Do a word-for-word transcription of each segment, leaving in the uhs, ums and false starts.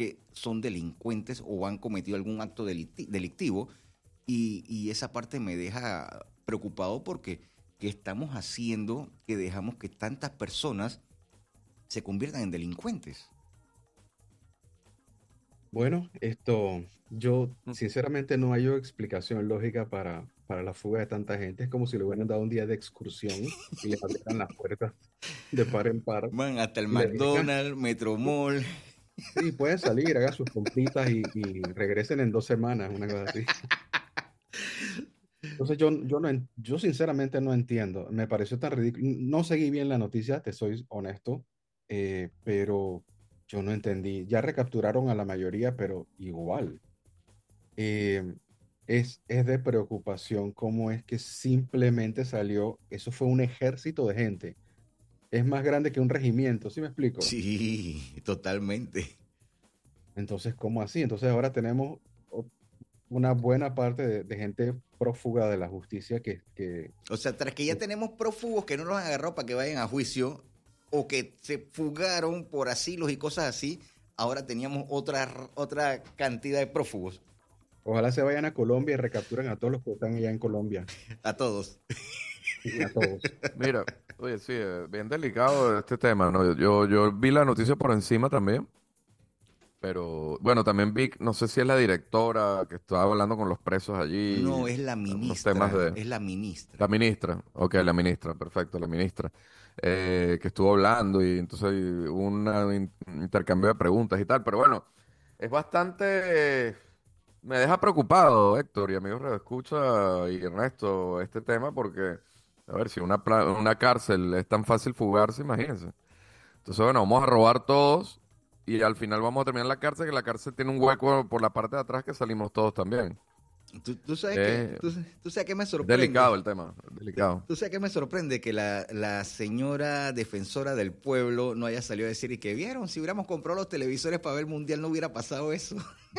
que son delincuentes o han cometido algún acto delicti- delictivo y, y esa parte me deja preocupado porque ¿qué estamos haciendo que dejamos que tantas personas se conviertan en delincuentes? Bueno, esto, yo sinceramente no hallo explicación lógica para, para la fuga de tanta gente. Es como si le hubieran dado un día de excursión y les abrieran las puertas de par en par Van hasta el y le digan, McDonald's, Metromall. sí, pueden salir, hagan sus compritas y, y regresen en dos semanas, una cosa así. Entonces yo, yo, no, en- yo sinceramente no entiendo. Me pareció tan ridículo. No seguí bien la noticia, te soy honesto, eh, pero yo no entendí. Ya recapturaron a la mayoría, pero igual. eh, es, es de preocupación cómo es que simplemente salió, eso fue un ejército de gente. Es más grande que un regimiento, ¿sí me explico? Sí, totalmente. Entonces, ¿cómo así? Entonces ahora tenemos o- una buena parte de, de gente prófuga de la justicia que, que, O sea, tras que ya que- tenemos prófugos que no los han agarrado para que vayan a juicio o que se fugaron por asilos y cosas así, ahora teníamos otra, otra cantidad de prófugos ojalá se vayan a Colombia y recapturen a todos los que están allá en Colombia, a todos. y a todos. Mira, oye, sí, eh, bien delicado este tema, ¿no? Yo, yo vi la noticia por encima también, pero bueno, también vi, no sé si es la directora que estaba hablando con los presos allí, No, es la algunos temas ministra, de... es la ministra. La ministra, ok, la ministra, perfecto, la ministra, eh, que estuvo hablando y entonces hubo un in- intercambio de preguntas y tal, pero bueno, es bastante, eh, me deja preocupado, Héctor y amigos de Escucha y Ernesto, este tema porque, a ver, si una, pla- una cárcel es tan fácil fugarse, imagínense. Entonces, bueno, vamos a robar todos y al final vamos a terminar en la cárcel, que la cárcel tiene un hueco por la parte de atrás que salimos todos también. Tú, tú sabes que, Eh, tú, tú sabes que me es delicado el sorprende. tema, es delicado. Tú sabes que me sorprende que la, la señora defensora del pueblo no haya salido a decir y que vieron, si hubiéramos comprado los televisores para ver el mundial no hubiera pasado eso.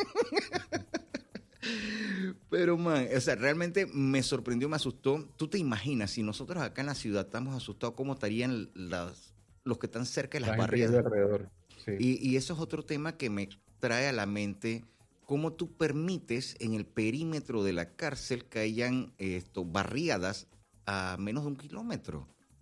Pero, man, o sea, realmente me sorprendió, me asustó. Tú te imaginas, si nosotros acá en la ciudad estamos asustados, ¿cómo estarían las, los que están cerca de las La gente que vive barriadas? alrededor, sí. Y, y eso es otro tema que me trae a la mente, cómo tú permites en el perímetro de la cárcel que hayan esto, barriadas a menos de un kilómetro.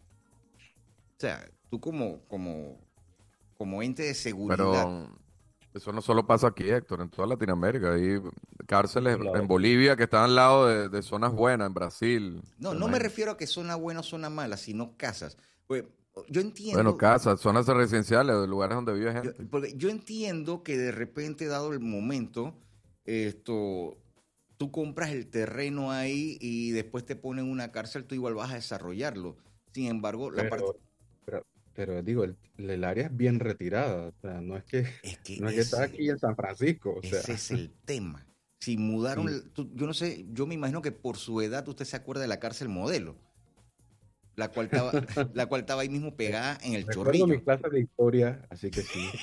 O sea, tú como, como, como ente de seguridad. Pero eso no solo pasa aquí, Héctor, en toda Latinoamérica. Hay cárceles Todos en lados. Bolivia que están al lado de, de zonas buenas, en Brasil. O No, sea, no me imagínate. refiero a que zona buena o zona mala, sino casas. Pues, yo Bueno, entiendo, casas, zonas residenciales, de lugares donde vive yo, gente. porque yo entiendo que de repente, dado el momento, esto, tú compras el terreno ahí y después te ponen una cárcel, tú igual vas a desarrollarlo. Sin embargo, la parte Pero, pero, pero digo, el, el área es bien retirada, o sea, no es que, es que no es que está ese, aquí en San Francisco, o sea, ese es el tema. Si mudaron, y el- tú- yo no sé, yo me imagino que por su edad usted se acuerda de la cárcel modelo, la cual estaba, la cual estaba ahí mismo pegada en el recuerdo mis Chorrillo. clases de historia, así que sí.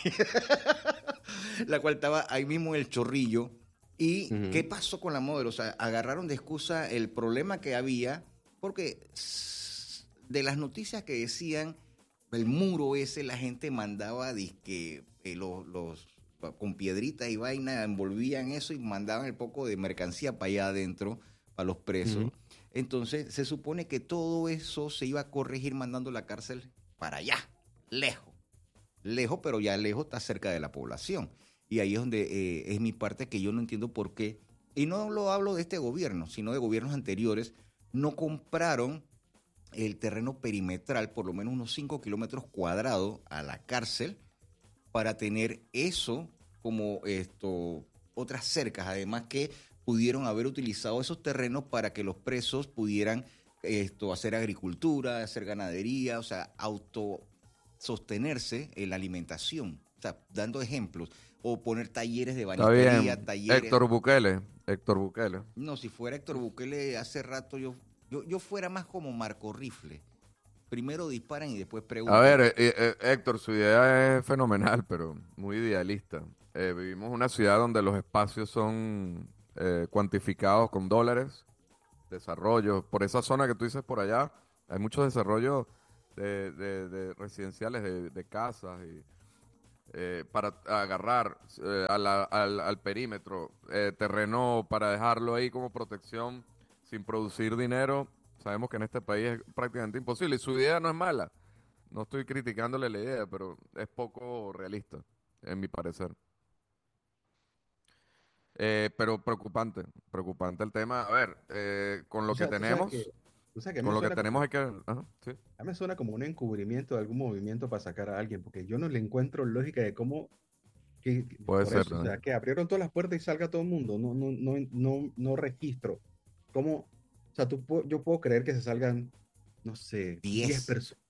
La cual estaba ahí mismo en el Chorrillo. ¿Y qué Ujú. pasó con la modelo? O sea, agarraron de excusa el problema que había, porque s- de las noticias que decían, el muro ese, la gente mandaba disque, eh, los, los- con piedritas y vaina, envolvían eso y mandaban el poco de mercancía para allá adentro, para los presos. Ujú. Entonces, se supone que todo eso se iba a corregir mandando la cárcel para allá, lejos. Lejos, pero ya lejos está cerca de la población. Y ahí es donde eh, es mi parte que yo no entiendo por qué, y no lo hablo de este gobierno, sino de gobiernos anteriores, no compraron el terreno perimetral, por lo menos unos cinco kilómetros cuadrados a la cárcel, para tener eso como esto, otras cercas, además que pudieron haber utilizado esos terrenos para que los presos pudieran esto, hacer agricultura, hacer ganadería, o sea, autosostenerse en la alimentación, o sea, dando ejemplos, o poner talleres de Está banistería, bien. talleres. Héctor Bukele, Héctor Bukele. No, si fuera Héctor Bukele hace rato yo, yo, yo fuera más como Marco Rifle. Primero disparan y después A preguntan. ver, eh, eh, Héctor, su idea es fenomenal, pero muy idealista. Eh, vivimos en una ciudad donde los espacios son eh, cuantificados con dólares, desarrollos. Por esa zona que tú dices por allá, hay muchos desarrollos de, de- de residenciales, de, de casas. Y eh, para agarrar eh, a la- al, al perímetro eh, terreno para dejarlo ahí como protección sin producir dinero, sabemos que en este país es prácticamente imposible. Y su idea no es mala. No estoy criticándole la idea, pero es poco realista, en mi parecer. Eh, pero preocupante, preocupante el tema. A ver, eh, con Tú lo que sabes, tú sabes que, tenemos, tú sabes que a mí con me lo que suena como, tenemos hay que... Ajá, sí. a mí me suena como un encubrimiento de algún movimiento para sacar a alguien, porque yo no le encuentro lógica de cómo, que, que- Puede por ser eso, o también. sea, que abrieron todas las puertas y salga todo el mundo. No, no, no, no, no registro. ¿Cómo? O sea, tú, pu- yo puedo creer que se salgan, no sé, diez diez, personas,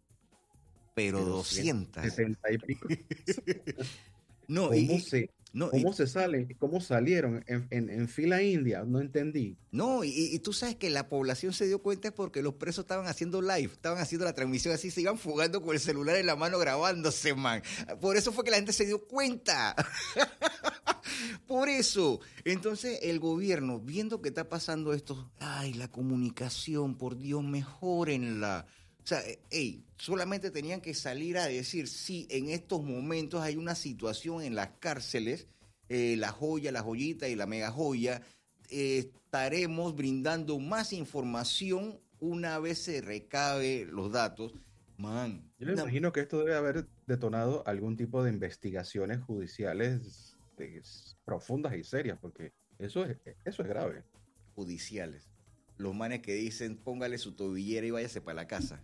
pero pero doscientas. ciento setenta y pico. No, y, ¿Cómo y- se, no, cómo y, se salen? ¿Cómo salieron en, en, en fila india? No entendí. no, y, y tú sabes que la población se dio cuenta es porque los presos estaban haciendo live, estaban haciendo la transmisión así, se iban fugando con el celular en la mano grabándose, man. Por eso fue que la gente se dio cuenta. Por eso. Entonces, el gobierno, viendo que está pasando esto, ay, la comunicación, por Dios, mejórenla. O sea, hey, solamente tenían que salir a decir, sí, en estos momentos hay una situación en las cárceles, eh, la joya, la joyita y la mega joya, eh, estaremos brindando más información una vez se recabe los datos. Man, Yo me una- imagino que esto debe haber detonado algún tipo de investigaciones judiciales de- profundas y serias, porque eso es, eso es grave. judiciales. Los manes que dicen, póngale su tobillera y váyase para la casa.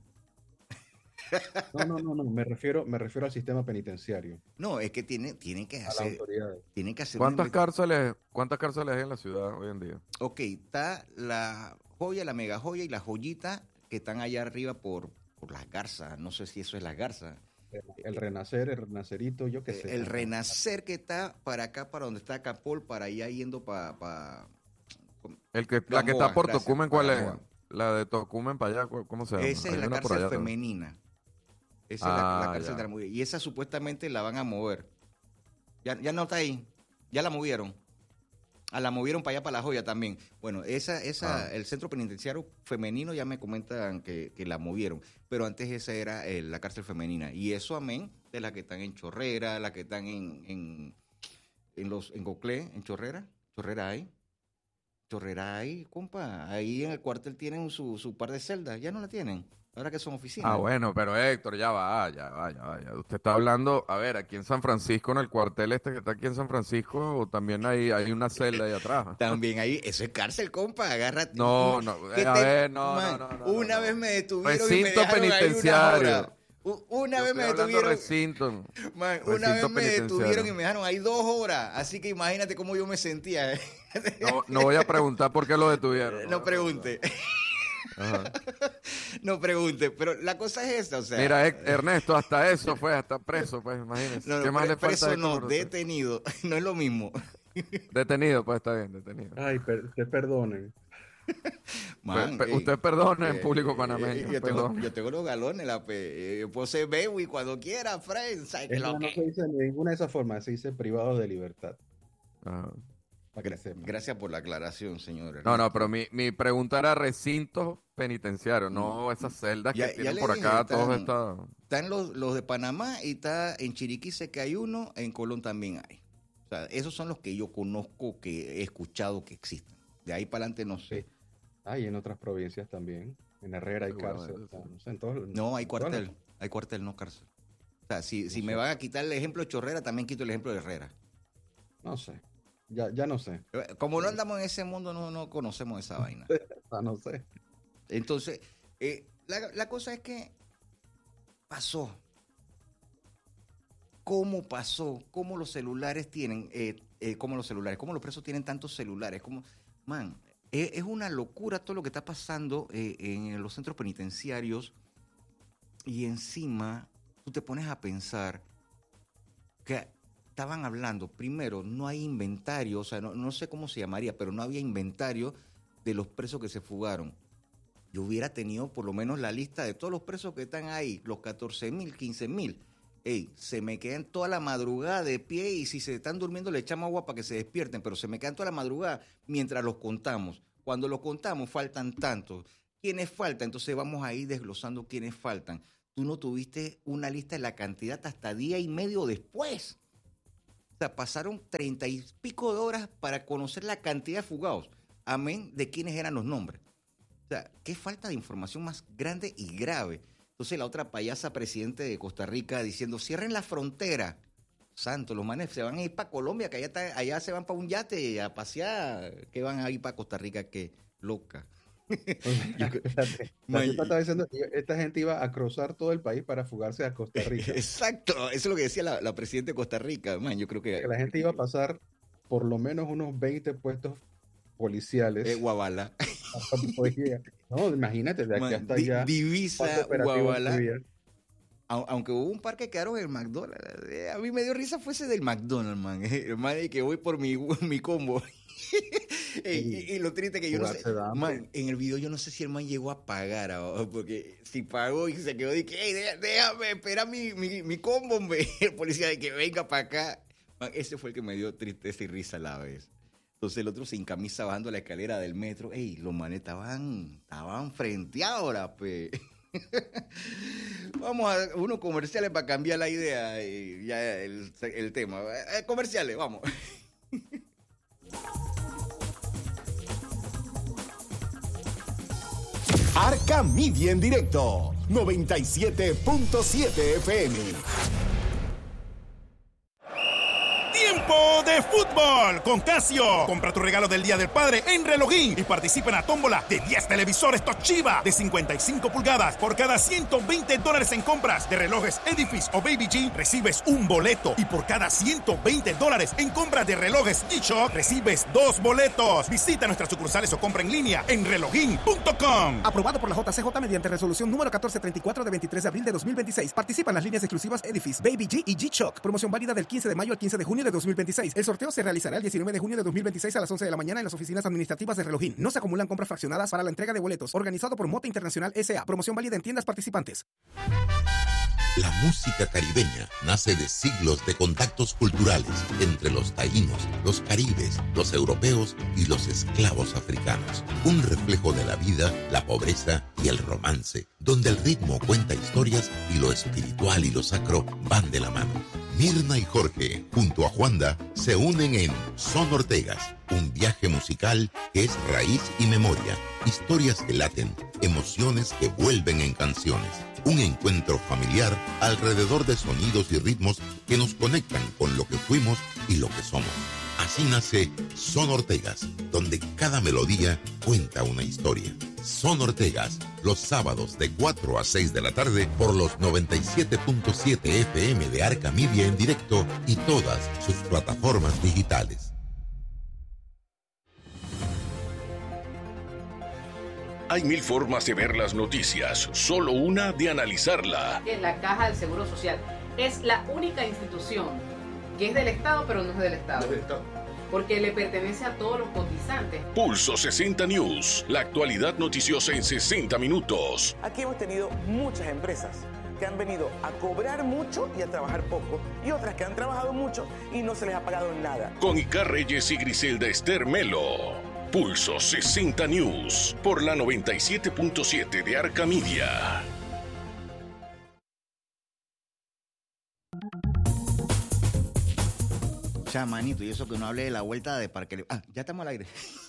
No, no, no, no, me refiero, me refiero al sistema penitenciario, No, es que tienen, tienen que a las hacer, autoridades. tienen que hacer una ¿Cuántas investigación. cárceles, cuántas cárceles hay en la ciudad hoy en día? Ok, está la joya, la mega joya y la joyita que están allá arriba por, por las garzas. No sé si eso es las garzas. El, el renacer, el renacerito, yo qué Eh, sé. El renacer que está para acá, para donde está Capol, para allá yendo para... Pa, El que, la que está Gamboa, por gracias, Tocumen, para ¿cuál es? Gamboa. La de Tocumen para allá, ¿cu- ¿cómo se llama? Esa es Hay la una por cárcel allá también. femenina. Esa es la, la Ah, cárcel de ya. la mujer. Y esa supuestamente la van a mover. Ya, ya no está ahí. Ya la movieron. Ah, la movieron para allá, para la joya también. Bueno, esa, esa, Ah. el centro penitenciario femenino ya me comentan que, que la movieron. Pero antes esa era eh, la cárcel femenina. Y eso amén de las que están en Chorrera, las que están en, en, en los, en Coclé, en Chorrera. Chorrera hay. Chorrera hay, compa. Ahí en el cuartel tienen su, su par de celdas. Ya no la tienen. Ahora que son Ah, oficinas. bueno, pero Héctor, ya va, ya va, ya va. ya. Usted está hablando, a ver, aquí en San Francisco, en el cuartel este que está aquí en San Francisco, también hay, hay una celda ahí atrás. También ahí, eso es cárcel, compa, agárrate. No, no, ¿Qué eh, a te- ver, no, man, no, no, no, una no, vez no. me detuvieron y me Recinto dejaron ahí una penitenciario. hora. U- Una Yo vez estoy me hablando detuvieron, recinto. man, una vez recinto me detuvieron penitenciario. y me dejaron ahí dos horas. Así que imagínate cómo yo me sentía. ¿eh? No, no voy a preguntar por qué lo detuvieron. No voy a pregunte, preguntar. Ajá. no pregunte. Pero la cosa es esta, o sea. Mira, Hec- Ernesto, hasta eso fue, hasta preso, pues, imagínese. No, no, ¿Qué más pre- le falta a preso Héctor no, Cortés? detenido. No es lo mismo. Detenido, pues está bien, detenido. Ay, per- te perdonen. Man, Pe- pe- ey, usted perdona en eh, público eh, panameño, yo, tengo, perdona. yo tengo los galones, la pe, eh, puedo ser Bewi cuando quiera, Fred, ¿sabes qué Es lo más, no que? se dice de ninguna de esas formas, se dice privado de libertad, Ajá. para que Gra- sepan. Gracias por la aclaración, señor No, no, Ernesto. pero mi, mi pregunta era recintos penitenciarios, no esas celdas Ya- que ya tienen le por dije, acá, están- todos estas... Están los, los de Panamá y está en Chiriquí sé que hay uno, en Colón también hay. O sea, esos son los que yo conozco, que he escuchado que existen. De ahí para adelante no sé. Sí. Ah, y en otras provincias también. En Herrera hay cárcel. Seguramente, O sea, sí. no sé, en todos- No, hay en todas las- cuartel. Hay cuartel, no cárcel. O sea, si, si No me sé. van a quitar el ejemplo de Chorrera, también quito el ejemplo de Herrera. No sé. Ya, ya no sé. Eh, Como no andamos en ese mundo, no, no conocemos esa vaina. Ah, no sé. Entonces, eh, la, la cosa es que pasó. ¿Cómo pasó? ¿Cómo los celulares tienen, eh, eh, cómo los celulares, cómo los presos tienen tantos celulares? ¿Cómo? Man, es, es una locura todo lo que está pasando eh, en los centros penitenciarios y encima tú te pones a pensar que estaban hablando, primero, no hay inventario, o sea, no, no sé cómo se llamaría, pero no había inventario de los presos que se fugaron. Yo hubiera tenido por lo menos la lista de todos los presos que están ahí, los catorce mil, quince mil. Ey, se me quedan toda la madrugada de pie y si se están durmiendo le echamos agua para que se despierten, pero se me quedan toda la madrugada mientras los contamos. Cuando los contamos faltan tantos. ¿Quiénes faltan? Entonces vamos a ir desglosando quiénes faltan. tú no tuviste una lista de la cantidad hasta día y medio después. O sea, pasaron treinta y pico de horas para conocer la cantidad de fugados, amén de quiénes eran los nombres. O sea, qué falta de información más grande y grave. Entonces la otra payasa presidente de Costa Rica diciendo, cierren la frontera. Santo, los manes se van a ir para Colombia, que allá, está, allá se van para un yate a pasear, que van a ir para Costa Rica, que loca. Espérate, la tipa estaba diciendo que esta gente iba a cruzar todo el país para fugarse a Costa Rica. Exacto, eso es lo que decía la, la presidenta de Costa Rica. Man, yo creo que, que la gente iba a pasar por lo menos unos veinte puestos policiales. Eh, Guabala. No, imagínate, de aquí Man, hasta di, allá. Divisa, Guabala. Aunque hubo un par que quedaron en el McDonald's. Eh, a mí me dio risa fuese del McDonald's, man. El man que voy por mi, mi combo. y, y, y lo triste que yo no sé. Man, en el video yo no sé si el man llegó a pagar. ¿O? Porque si pagó y se quedó de que, hey, déjame esperar mi, mi, mi combo, hombre. El policía de que venga para acá. Man, ese fue el que me dio tristeza y risa a la vez. Entonces el otro sin camisa bajando la escalera del metro. Ey, los manes estaban, estaban frenteados ahora, pe. Vamos a unos comerciales para cambiar la idea y ya el, el tema. Eh, comerciales, vamos. Arca Media en directo, noventa y siete punto siete F M. ¡Tiempo de fútbol con Casio! Compra tu regalo del Día del Padre en Relojín y participa en la tómbola de diez televisores Toshiba de cincuenta y cinco pulgadas. Por cada ciento veinte dólares en compras de relojes Edifice o Baby G, recibes un boleto. Y por cada ciento veinte dólares en compras de relojes G-Shock, recibes dos boletos. Visita nuestras sucursales o compra en línea en relojín punto com. Aprobado por la J C J mediante resolución número catorce treinta y cuatro de veintitrés de abril de dos mil veintiséis. Participa en las líneas exclusivas Edifice, Baby G y G-Shock. Promoción válida del quince de mayo al quince de junio de dos mil veintiséis. El sorteo se realizará el diecinueve de junio de dos mil veintiséis a las once de la mañana en las oficinas administrativas de Relojín. No se acumulan compras fraccionadas para la entrega de boletos. Organizado por Mota Internacional S A. Promoción válida en tiendas participantes. La música caribeña nace de siglos de contactos culturales entre los taínos, los caribes, los europeos y los esclavos africanos. Un reflejo de la vida, la pobreza y el romance, donde el ritmo cuenta historias y lo espiritual y lo sacro van de la mano. Mirna y Jorge, junto a Juanda, se unen en Son Ortegas, un viaje musical que es raíz y memoria, historias que laten, emociones que vuelven en canciones. Un encuentro familiar alrededor de sonidos y ritmos que nos conectan con lo que fuimos y lo que somos. Así nace Son Ortegas, donde cada melodía cuenta una historia. Son Ortegas, los sábados de cuatro a seis de la tarde por los noventa y siete punto siete F M de Arca Media en directo y todas sus plataformas digitales. Hay mil formas de ver las noticias, solo una de analizarla. Es la Caja del Seguro Social. Es la única institución que es del Estado, pero no es del Estado. No es del Estado. Porque le pertenece a todos los cotizantes. Pulso sesenta News, la actualidad noticiosa en sesenta minutos. Aquí hemos tenido muchas empresas que han venido a cobrar mucho y a trabajar poco, y otras que han trabajado mucho y no se les ha pagado nada. Con Icar Reyes y Griselda Esther Melo. Pulso sesenta News, por la noventa y siete punto siete de Arca Media. Chamanito, y eso que no hable de la vuelta de Parque... Ah, ya estamos al aire.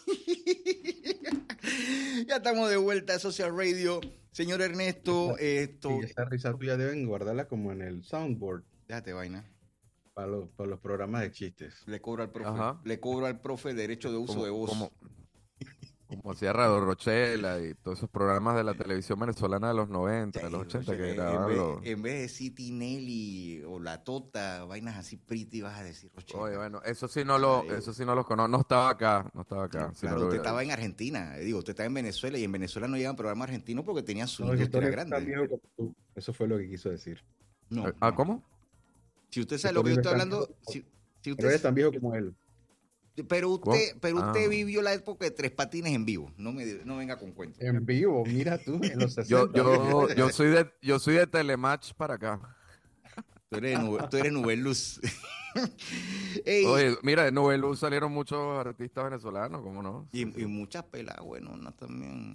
Ya estamos de vuelta a Social Radio. Señor Ernesto, esto... Y esa risa tuya deben guardarla como en el soundboard. Déjate vaina. Para los, para los programas de chistes. Le cobro al profe, Ajá. le cobro al profe derecho de uso como, de voz. Como, como hacía Radio Rochela y todos esos programas de la televisión venezolana de los noventa, sí, de los ochenta, que grababan en, vez, los... en vez de decir Tinelli o La Tota, vainas así pretty, vas a decir Rochela. Oye, bueno, eso sí no lo, eso sí no lo conozco, no estaba acá, no estaba acá. Sí, claro, no usted estaba en Argentina, digo, usted estaba en Venezuela y en Venezuela no llegan programas argentinos porque tenían su no, industria grande. Eso fue lo que quiso decir. No, ¿Ah, no. ¿Cómo? Si usted sabe lo que yo estoy hablando, viejo, si, si usted pero es tan viejo como él. Pero usted, ¿Cómo? pero usted Ah. vivió la época de Tres Patines en vivo. No me, no venga con cuentos. En vivo, mira tú, en los sesenta. Yo, yo, yo soy de, yo soy de Telematch para acá. Tú eres, nube, tú eres Nubeluz. Ey, Oye, mira, de Nubeluz salieron muchos artistas venezolanos, ¿cómo no? Y, y muchas pelas, bueno, no también.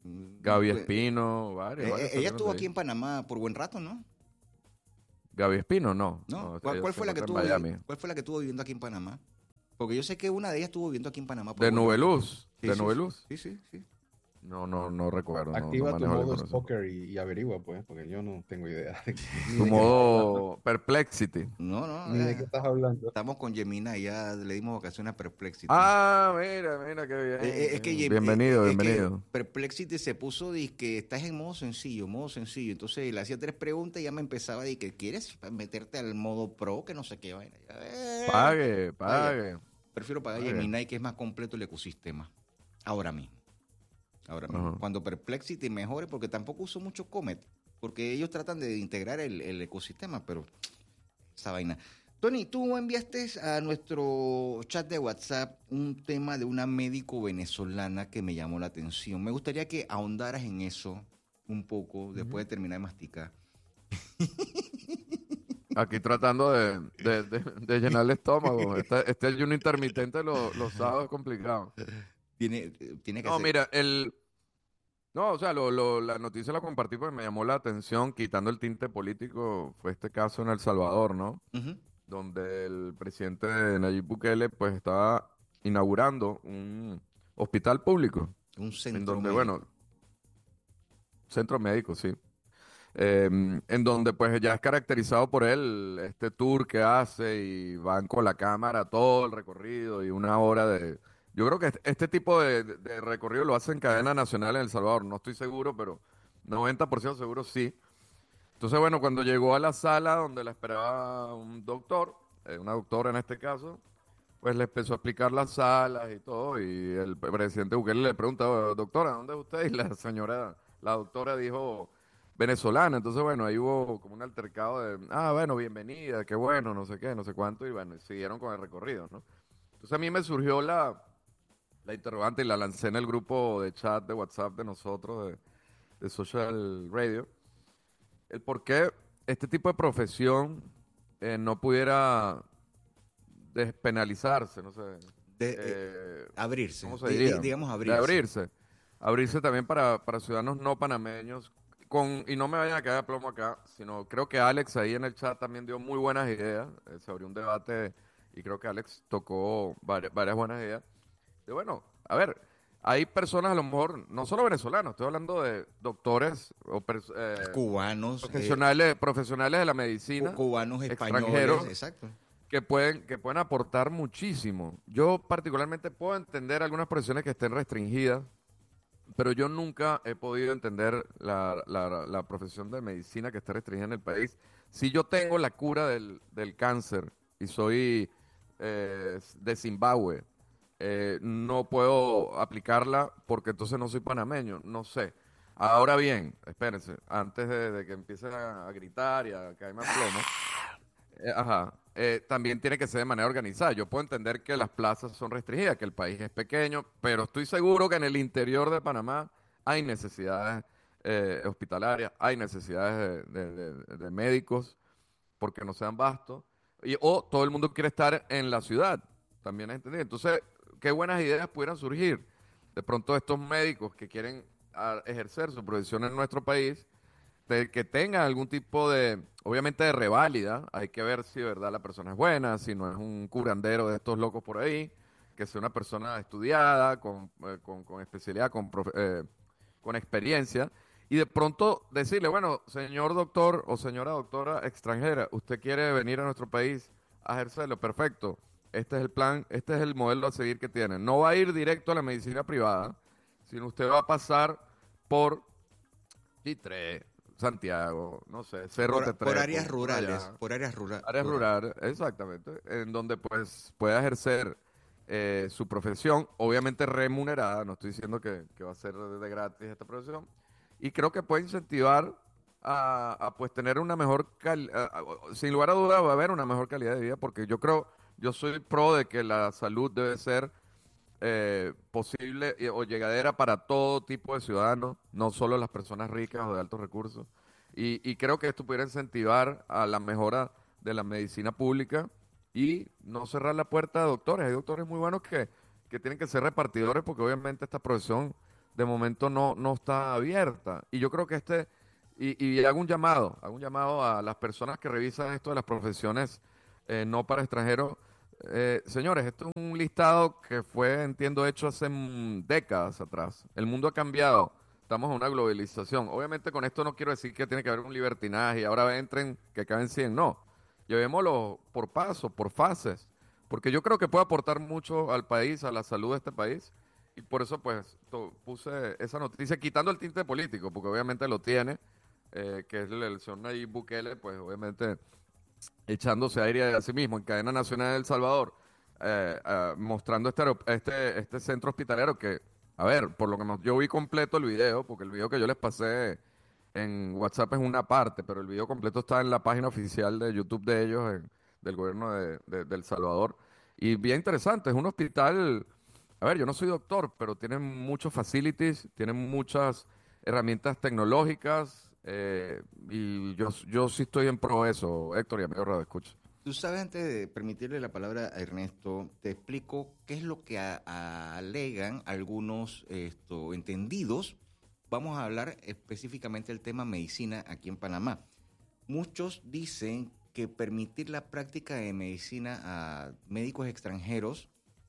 Gaby Espino, varios. Eh, varios ella estuvo ahí. aquí en Panamá por buen rato, ¿no? Gaby Espino, no. ¿No? no ¿Cuál, ella cuál se fue la que encuentra tuvo, en Miami. ¿Cuál fue la que estuvo viviendo aquí en Panamá? Porque yo sé que una de ellas estuvo viviendo aquí en Panamá. por De buen rato. Nubeluz. Sí, de sí, Nubeluz. Sí, sí, sí. No, no, no recuerdo. no- Activa no tu manejo la modo información. Stalker y, y averigua, pues, porque yo no tengo idea. De, ni Tu de qué modo Perplexity. No, no. Ni de eh, qué estás hablando. Estamos con Gemina y ya le dimos vacaciones a Perplexity. Ah, mira, mira, qué bien. Eh, eh, es que Gem- bienvenido, eh, es que bienvenido. Perplexity se puso de que estás en modo sencillo, modo sencillo. Entonces le hacía tres preguntas y ya me empezaba de que quieres meterte al modo pro, que no sé qué vaina. Eh, Pague, vaya. pague. Prefiero pagar Pague. Gemini, que es más completo el ecosistema. Ahora mismo. Ahora mismo. Ajá. Cuando Perplexity mejore, porque tampoco uso mucho Comet, porque ellos tratan de integrar el, el ecosistema, pero esa vaina. Tony, tú enviaste a nuestro chat de WhatsApp un tema de una médico venezolana que me llamó la atención. Me gustaría que ahondaras en eso un poco, después de terminar de masticar. Aquí tratando de, de, de, de llenar el estómago. Este, este ayuno intermitente lo- los sábados es complicado. Tiene, tiene que No, ser. mira, el... No, o sea, lo, lo- la noticia la compartí porque me llamó la atención, quitando el tinte político, fue este caso en El Salvador, ¿no? Ujú. Donde el presidente Nayib Bukele, pues, estaba inaugurando un hospital público. Un centro En donde, médico. bueno, centro médico, sí. Eh, en donde pues ya es caracterizado por él este tour que hace y van con la cámara todo el recorrido y una hora de... Yo creo que este, este tipo de, de recorrido lo hace en cadena nacional en El Salvador, no estoy seguro, pero noventa por ciento seguro sí. Entonces, bueno, cuando llegó a la sala donde la esperaba un doctor, eh, una doctora en este caso, pues le empezó a explicar las salas y todo, y el presidente Bukele le pregunta, doctora, ¿dónde es usted? Y la señora, la doctora dijo, venezolana. Entonces, bueno, ahí hubo como un altercado de, ah, bueno, bienvenida, qué bueno, no sé qué, no sé cuánto, y bueno, y siguieron con el recorrido, ¿no? Entonces a mí me surgió la, la interrogante y la lancé en el grupo de chat de WhatsApp de nosotros, de, de Social Radio, el por qué este tipo de profesión eh, no pudiera despenalizarse, no sé. De, eh, eh, abrirse. ¿Cómo se Di- diría? di- digamos De abrirse. abrirse. Abrirse también para, para ciudadanos no panameños. Con, y no me vayan a caer a plomo acá, sino creo que Alex ahí en el chat también dio muy buenas ideas. eh, se abrió un debate y creo que Alex tocó varias, varias buenas ideas. Y bueno, a ver, hay personas a lo mejor, no solo venezolanos, estoy hablando de doctores o pers- eh, Cubanos. eh, profesionales, profesionales de la medicina, cu- cubanos, españoles. extranjeros, Exacto. que pueden, que pueden aportar muchísimo. Yo particularmente puedo entender algunas profesiones que estén restringidas, pero yo nunca he podido entender la, la- la profesión de medicina que esté restringida en el país. Si yo tengo la cura del, del cáncer y soy eh, de Zimbabue, eh, no puedo aplicarla porque entonces no soy panameño, no sé. Ahora bien, espérense, antes de, de que empiecen a, a gritar y a caerme a plomo, eh, ajá, eh, también tiene que ser de manera organizada. Yo puedo entender que las plazas son restringidas, que el país es pequeño, pero estoy seguro que en el interior de Panamá hay necesidades eh, hospitalarias, hay necesidades de, de- de- de médicos, porque no sean bastos, y, o todo el mundo quiere estar en la ciudad, también es entendido. Entonces, qué buenas ideas pudieran surgir. De pronto estos médicos que quieren ah, ejercer su profesión en nuestro país, de que tengan algún tipo de, obviamente de reválida, hay que ver si de verdad la persona es buena, si no es un curandero de estos locos por ahí, que sea una persona estudiada, con, eh, con, con especialidad, con, profe- eh, con experiencia, y de pronto decirle, bueno, señor doctor o señora doctora extranjera, usted quiere venir a nuestro país a ejercerlo, perfecto, este es el plan, este es el modelo a seguir que tienen. No va a ir directo a la medicina privada, sino usted va a pasar por Chitré, Santiago, no sé, Cerro Por, Tetrepo, por áreas por rurales. allá. Por áreas rurales. Áreas rurales, exactamente, en donde pues pueda ejercer eh, su profesión, obviamente remunerada, no estoy diciendo que, que va a ser de, de gratis esta profesión, y creo que puede incentivar a, a, pues tener una mejor calidad, sin lugar a duda va a haber una mejor calidad de vida, porque yo creo, yo soy pro de que la salud debe ser eh, posible y- o llegadera para todo tipo de ciudadanos, no solo las personas ricas o de altos recursos. Y, y creo que esto pudiera incentivar a la mejora de la medicina pública y no cerrar la puerta a doctores. Hay doctores muy buenos que, que tienen que ser repartidores porque obviamente esta profesión de momento no, no está abierta. Y yo creo que este, y, y hago un llamado, hago un llamado a las personas que revisan esto de las profesiones eh, no para extranjeros. Eh, señores, esto es un listado que fue, entiendo, hecho hace mm, décadas atrás. El mundo ha cambiado, estamos en una globalización. Obviamente con esto no quiero decir que tiene que haber un libertinaje y ahora entren que caben cien, no. Llevémoslo por paso, por fases, porque yo creo que puede aportar mucho al país, a la salud de este país, y por eso pues to, puse esa noticia, quitando el tinte político, porque obviamente lo tiene, eh, que es el, el señor Nayib Bukele, pues obviamente echándose aire a sí mismo en cadena nacional de El Salvador, eh, eh, mostrando este, este, este centro hospitalario que, a ver, por lo que me, yo vi completo el video, porque el video que yo les pasé en WhatsApp es una parte, pero el video completo está en la página oficial de YouTube de ellos, en, del gobierno de, de, de El Salvador, y bien interesante, es un hospital, a ver, yo no soy doctor, pero tienen muchos facilities, tienen muchas herramientas tecnológicas, Eh, y yo, yo sí estoy en pro de eso, Héctor, y amigo Radio Escucha. Tú sabes, antes de permitirle la palabra a Ernesto, te explico qué es lo que a, a, alegan algunos esto, entendidos. Vamos a hablar específicamente del tema medicina aquí en Panamá. Muchos dicen que permitir la práctica de medicina a médicos extranjeros,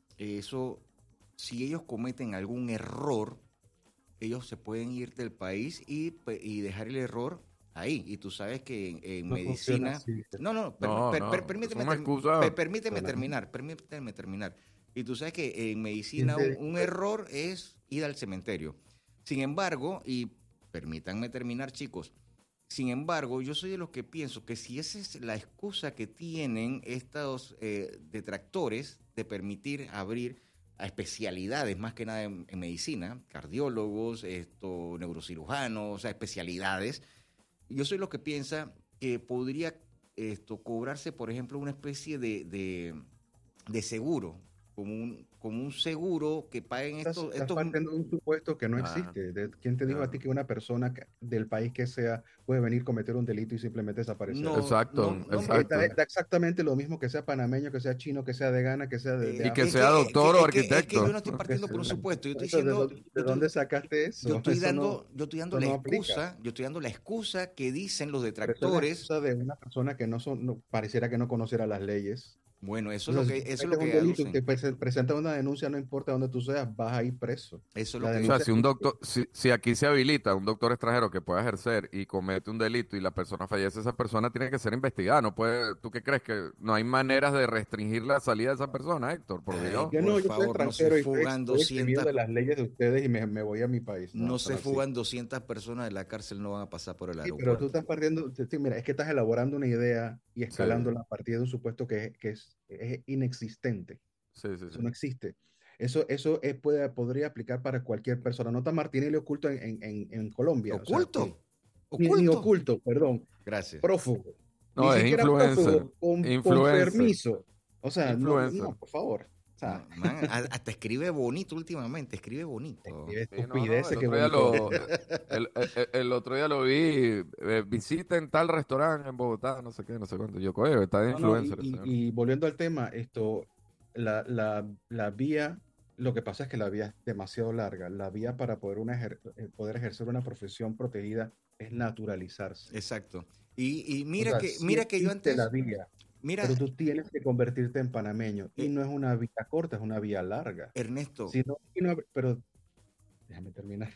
eso, si ellos cometen algún error, ellos se pueden ir del país y, y dejar el error ahí. Y tú sabes que en, en No medicina... funciona así. No, no, per, No, per, no, per, permíteme, es una term- excusa. per- permíteme Solamente. terminar, permíteme terminar. Y tú sabes que en medicina Dice- un, un error es ir al cementerio. Sin embargo, y permítanme terminar, chicos, sin embargo, yo soy de los que pienso que si esa es la excusa que tienen estos eh, detractores de permitir abrir a especialidades, más que nada en, en medicina, cardiólogos, esto, neurocirujanos, o sea, especialidades. Yo soy lo que piensa que podría esto cobrarse, por ejemplo, una especie de, de, de seguro, como un, como un seguro que paguen Estás, estos... estás estos partiendo de un supuesto que no Ah. existe. ¿De ¿Quién te dijo Ah. a ti que una persona que- del país que sea puede venir a cometer un delito y simplemente desaparecer? No, Exacto, no, no, exacto. Da, da exactamente lo mismo que sea panameño, que sea chino, que sea de Ghana, que sea de... de Eh, Y que es sea doctor o es que- es que arquitecto. yo no estoy partiendo por un supuesto, yo estoy Eso, ¿de diciendo... dónde- yo ¿De estoy- dónde sacaste eso? Yo estoy Eso dando, no- yo estoy dando eso la no aplica. excusa, yo estoy dando la excusa que dicen los Pero eso es la detractores. excusa de una persona que no son, no- pareciera que no conociera las leyes. Bueno, eso O es lo sea, que, si eso es lo cometes que un delito y aducen. te prese- presenta una denuncia, no importa dónde tú seas, vas a ir preso. Eso es La lo que O denuncia- sea, si un doctor, si, si aquí se habilita un doctor extranjero que pueda ejercer y comete un delito y la persona fallece, esa persona tiene que ser investigada. No puede, ¿tú qué crees? Que no hay maneras de restringir la salida de esa persona, Héctor, por Ay, Dios. Yo Por no, yo favor, soy no se extranjero y fugan estoy eximido doscientas de las leyes de ustedes y me, me voy a mi país. No, eso se no existe. fugan doscientas personas de la cárcel, no van a pasar por el Sí, aeropuerto. pero tú estás partiendo, sí, mira, es que estás elaborando una idea y escalándola a partir de un supuesto que, que es, es inexistente. Sí, sí, sí. Eso no existe. Eso, eso es- puede, podría aplicar para cualquier persona. Nota Martinelli oculto en, en, en, en Colombia. o sea, ¿Oculto? que- ni, ni oculto, perdón. Gracias. Prófugo. No, Ni es siquiera influencer. prófugo, con, con Influencer. permiso. O sea, no, Influencer. no, por favor. O sea, No, man, a- hasta escribe bonito últimamente, escribe bonito. escribe Sí, no, no, estupideces el, que otro día bonito. lo, el, el- el otro día lo vi, eh, visiten tal restaurante en Bogotá, no sé qué, no sé cuánto. Yo, coño, está de No, no, influencer. y, el señor. y- y volviendo al tema, esto, la, la, la vía, lo que pasa es que la vía es demasiado larga. La vía para poder, una ejer- eh, poder ejercer una profesión protegida es naturalizarse. Exacto. Y, y mira O sea, que, sí mira que yo existe antes, la vía, mira, pero tú tienes que convertirte en panameño. Y Eh, no es una vía corta, es una vía larga. Ernesto, Si no, si no- pero déjame terminar.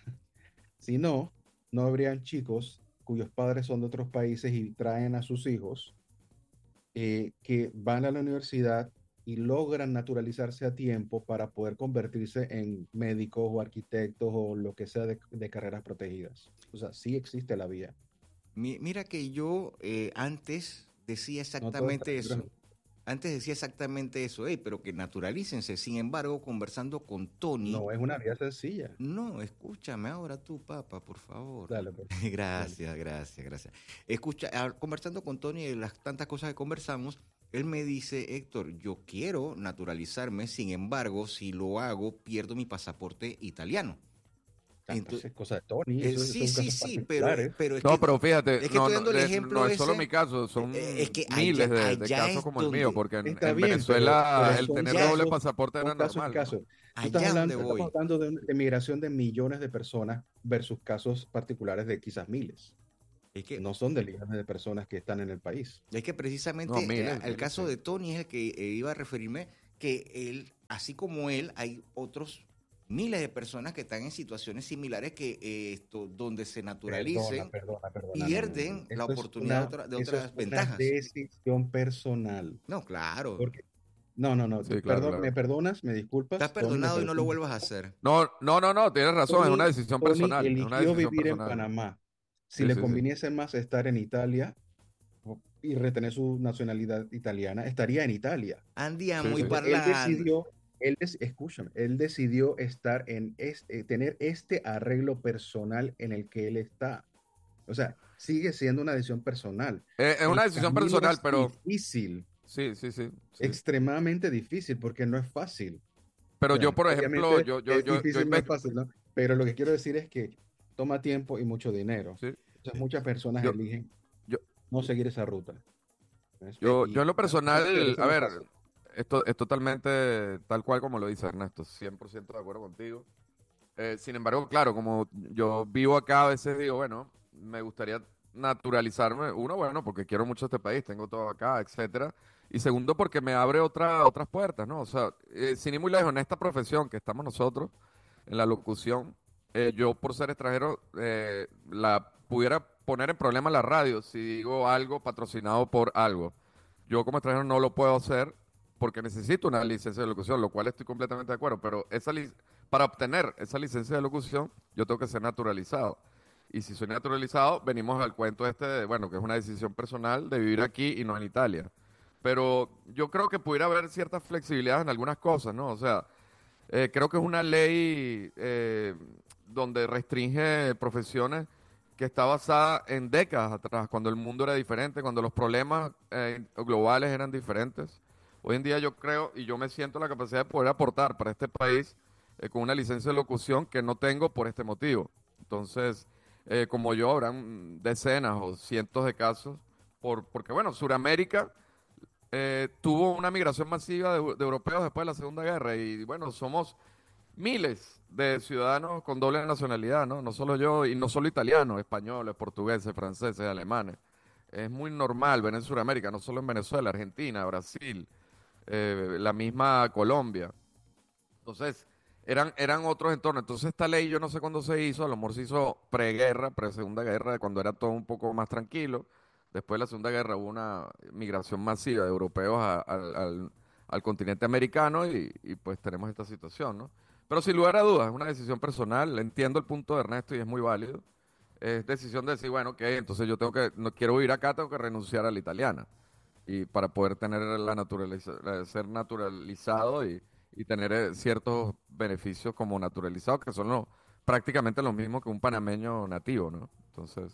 Si no, no habrían chicos cuyos padres son de otros países y traen a sus hijos eh, que van a la universidad y logran naturalizarse a tiempo para poder convertirse en médicos o arquitectos o lo que sea de, de carreras protegidas. O sea, sí existe la vía. mi- mira que yo eh, antes decía No todo exactamente está eso. libre. Antes decía exactamente eso, "Ey, pero que naturalícense". Sin embargo, conversando con Tony, No es una vía sencilla. no, escúchame ahora tú, papá, por favor. Dale, pues. Gracias, gracias, gracias. Escucha, ah, conversando con Tony de las tantas cosas que conversamos, él me dice, Héctor, yo quiero naturalizarme, sin embargo, si lo hago, pierdo mi pasaporte italiano. Entonces, es cosa de Tony. Eh, eso, sí, son sí, casos sí, pero, particulares. pero es No, que, pero fíjate, es que no, estoy dando no, el de- ejemplo no es ese, solo mi caso, son eh, es que miles allá, de, de allá casos es como el donde, mío, porque en, Está en bien, Venezuela pero, pero el son tener casos- doble pasaporte son era casos y normal, ¿no? casos. Tú allá estás donde hablando, voy. estamos hablando de, de migración de millones de personas versus casos particulares de quizás miles. Es que, No son de millones de personas que están en el país. es que precisamente No, miles, eh, el miles, caso sí. de Tony es el que eh, iba a referirme, que él, así como él, hay otros miles de personas que están en situaciones similares que eh, esto, donde se Perdona, naturalicen, perdona, perdona. no, no, no. pierden la Esto es oportunidad de, una- otra- de eso otras es una ventajas. decisión personal. No, claro. Porque, no, no, no. Sí, tú- claro, perdón, claro. ¿me perdonas? ¿Me disculpas? Estás Tony, me perdonado y no lo perdonas. vuelvas a hacer. No, no, no, no, tienes razón, es una Tony, decisión Tony personal, es una eligió decisión vivir en personal. Panamá. Si Sí, le sí, sí. conviniese más estar en Italia o- y retener su nacionalidad italiana, estaría en Italia. Andiamo Sí, y sí. Entonces, él parlando. decidió, él des- escúchame, él decidió estar en este, tener este arreglo personal en el que él está. O sea, sigue siendo una decisión personal. Es, es El una decisión camino personal, es pero difícil, sí, sí, sí, sí. extremadamente difícil, porque no es fácil. Pero O sea, yo, por ejemplo, obviamente yo, yo, es yo, yo difícil, no es inves- fácil, ¿no? Pero lo que quiero decir es que toma tiempo y mucho dinero. sí, Entonces, muchas personas yo, eligen yo, no seguir esa ruta. ¿Ves? yo, Y yo en lo eso personal, no es a ver, fácil. esto es totalmente tal cual como lo dice Ernesto, cien por ciento de acuerdo contigo. Eh, sin embargo, claro, como yo vivo acá, a veces digo, bueno, me gustaría naturalizarme. Uno, bueno, porque quiero mucho este país, tengo todo acá, etcétera. Y segundo, porque me abre otra, otras puertas, ¿no? O sea, eh, sin ir muy lejos, en esta profesión que estamos nosotros, en la locución, eh, yo por ser extranjero, eh, la pudiera poner en problema la radio si digo algo patrocinado por algo. Yo como extranjero no lo puedo hacer porque necesito una licencia de locución, lo cual estoy completamente de acuerdo, pero esa lic- para obtener esa licencia de locución, yo tengo que ser naturalizado. Y si soy naturalizado, venimos al cuento este de, bueno, que es una decisión personal de vivir aquí y no en Italia. Pero yo creo que pudiera haber cierta flexibilidad en algunas cosas, ¿no? O sea, eh, creo que es una ley eh, donde restringe profesiones que está basada en décadas atrás, cuando el mundo era diferente, cuando los problemas eh, globales eran diferentes. Hoy en día yo creo y yo me siento la capacidad de poder aportar para este país eh, con una licencia de locución que no tengo por este motivo. Entonces, eh, como yo, habrán decenas o cientos de casos, por, porque bueno, Sudamérica eh, tuvo una migración masiva de, de europeos después de la Segunda Guerra y bueno, somos miles de ciudadanos con doble nacionalidad, ¿no? No solo yo, y no solo italianos, españoles, portugueses, franceses, alemanes. Es muy normal ver en Sudamérica, no solo en Venezuela, Argentina, Brasil, eh, la misma Colombia. Entonces, eran, eran otros entornos. Entonces, esta ley yo no sé cuándo se hizo, a lo mejor se hizo preguerra, pre-segunda guerra, cuando era todo un poco más tranquilo. Después de la Segunda Guerra hubo una migración masiva de europeos a- al, al- al continente americano y, y pues tenemos esta situación, ¿no? Pero sin lugar a dudas, es una decisión personal. Entiendo el punto de Ernesto y es muy válido. Es decisión de decir, bueno, ok, entonces yo tengo que, no quiero vivir acá, tengo que renunciar a la italiana. Y para poder tener la naturaliza, eh, ser naturalizado y, y tener eh, ciertos beneficios como naturalizado, que son lo- prácticamente lo mismo que un panameño nativo, ¿no? Entonces,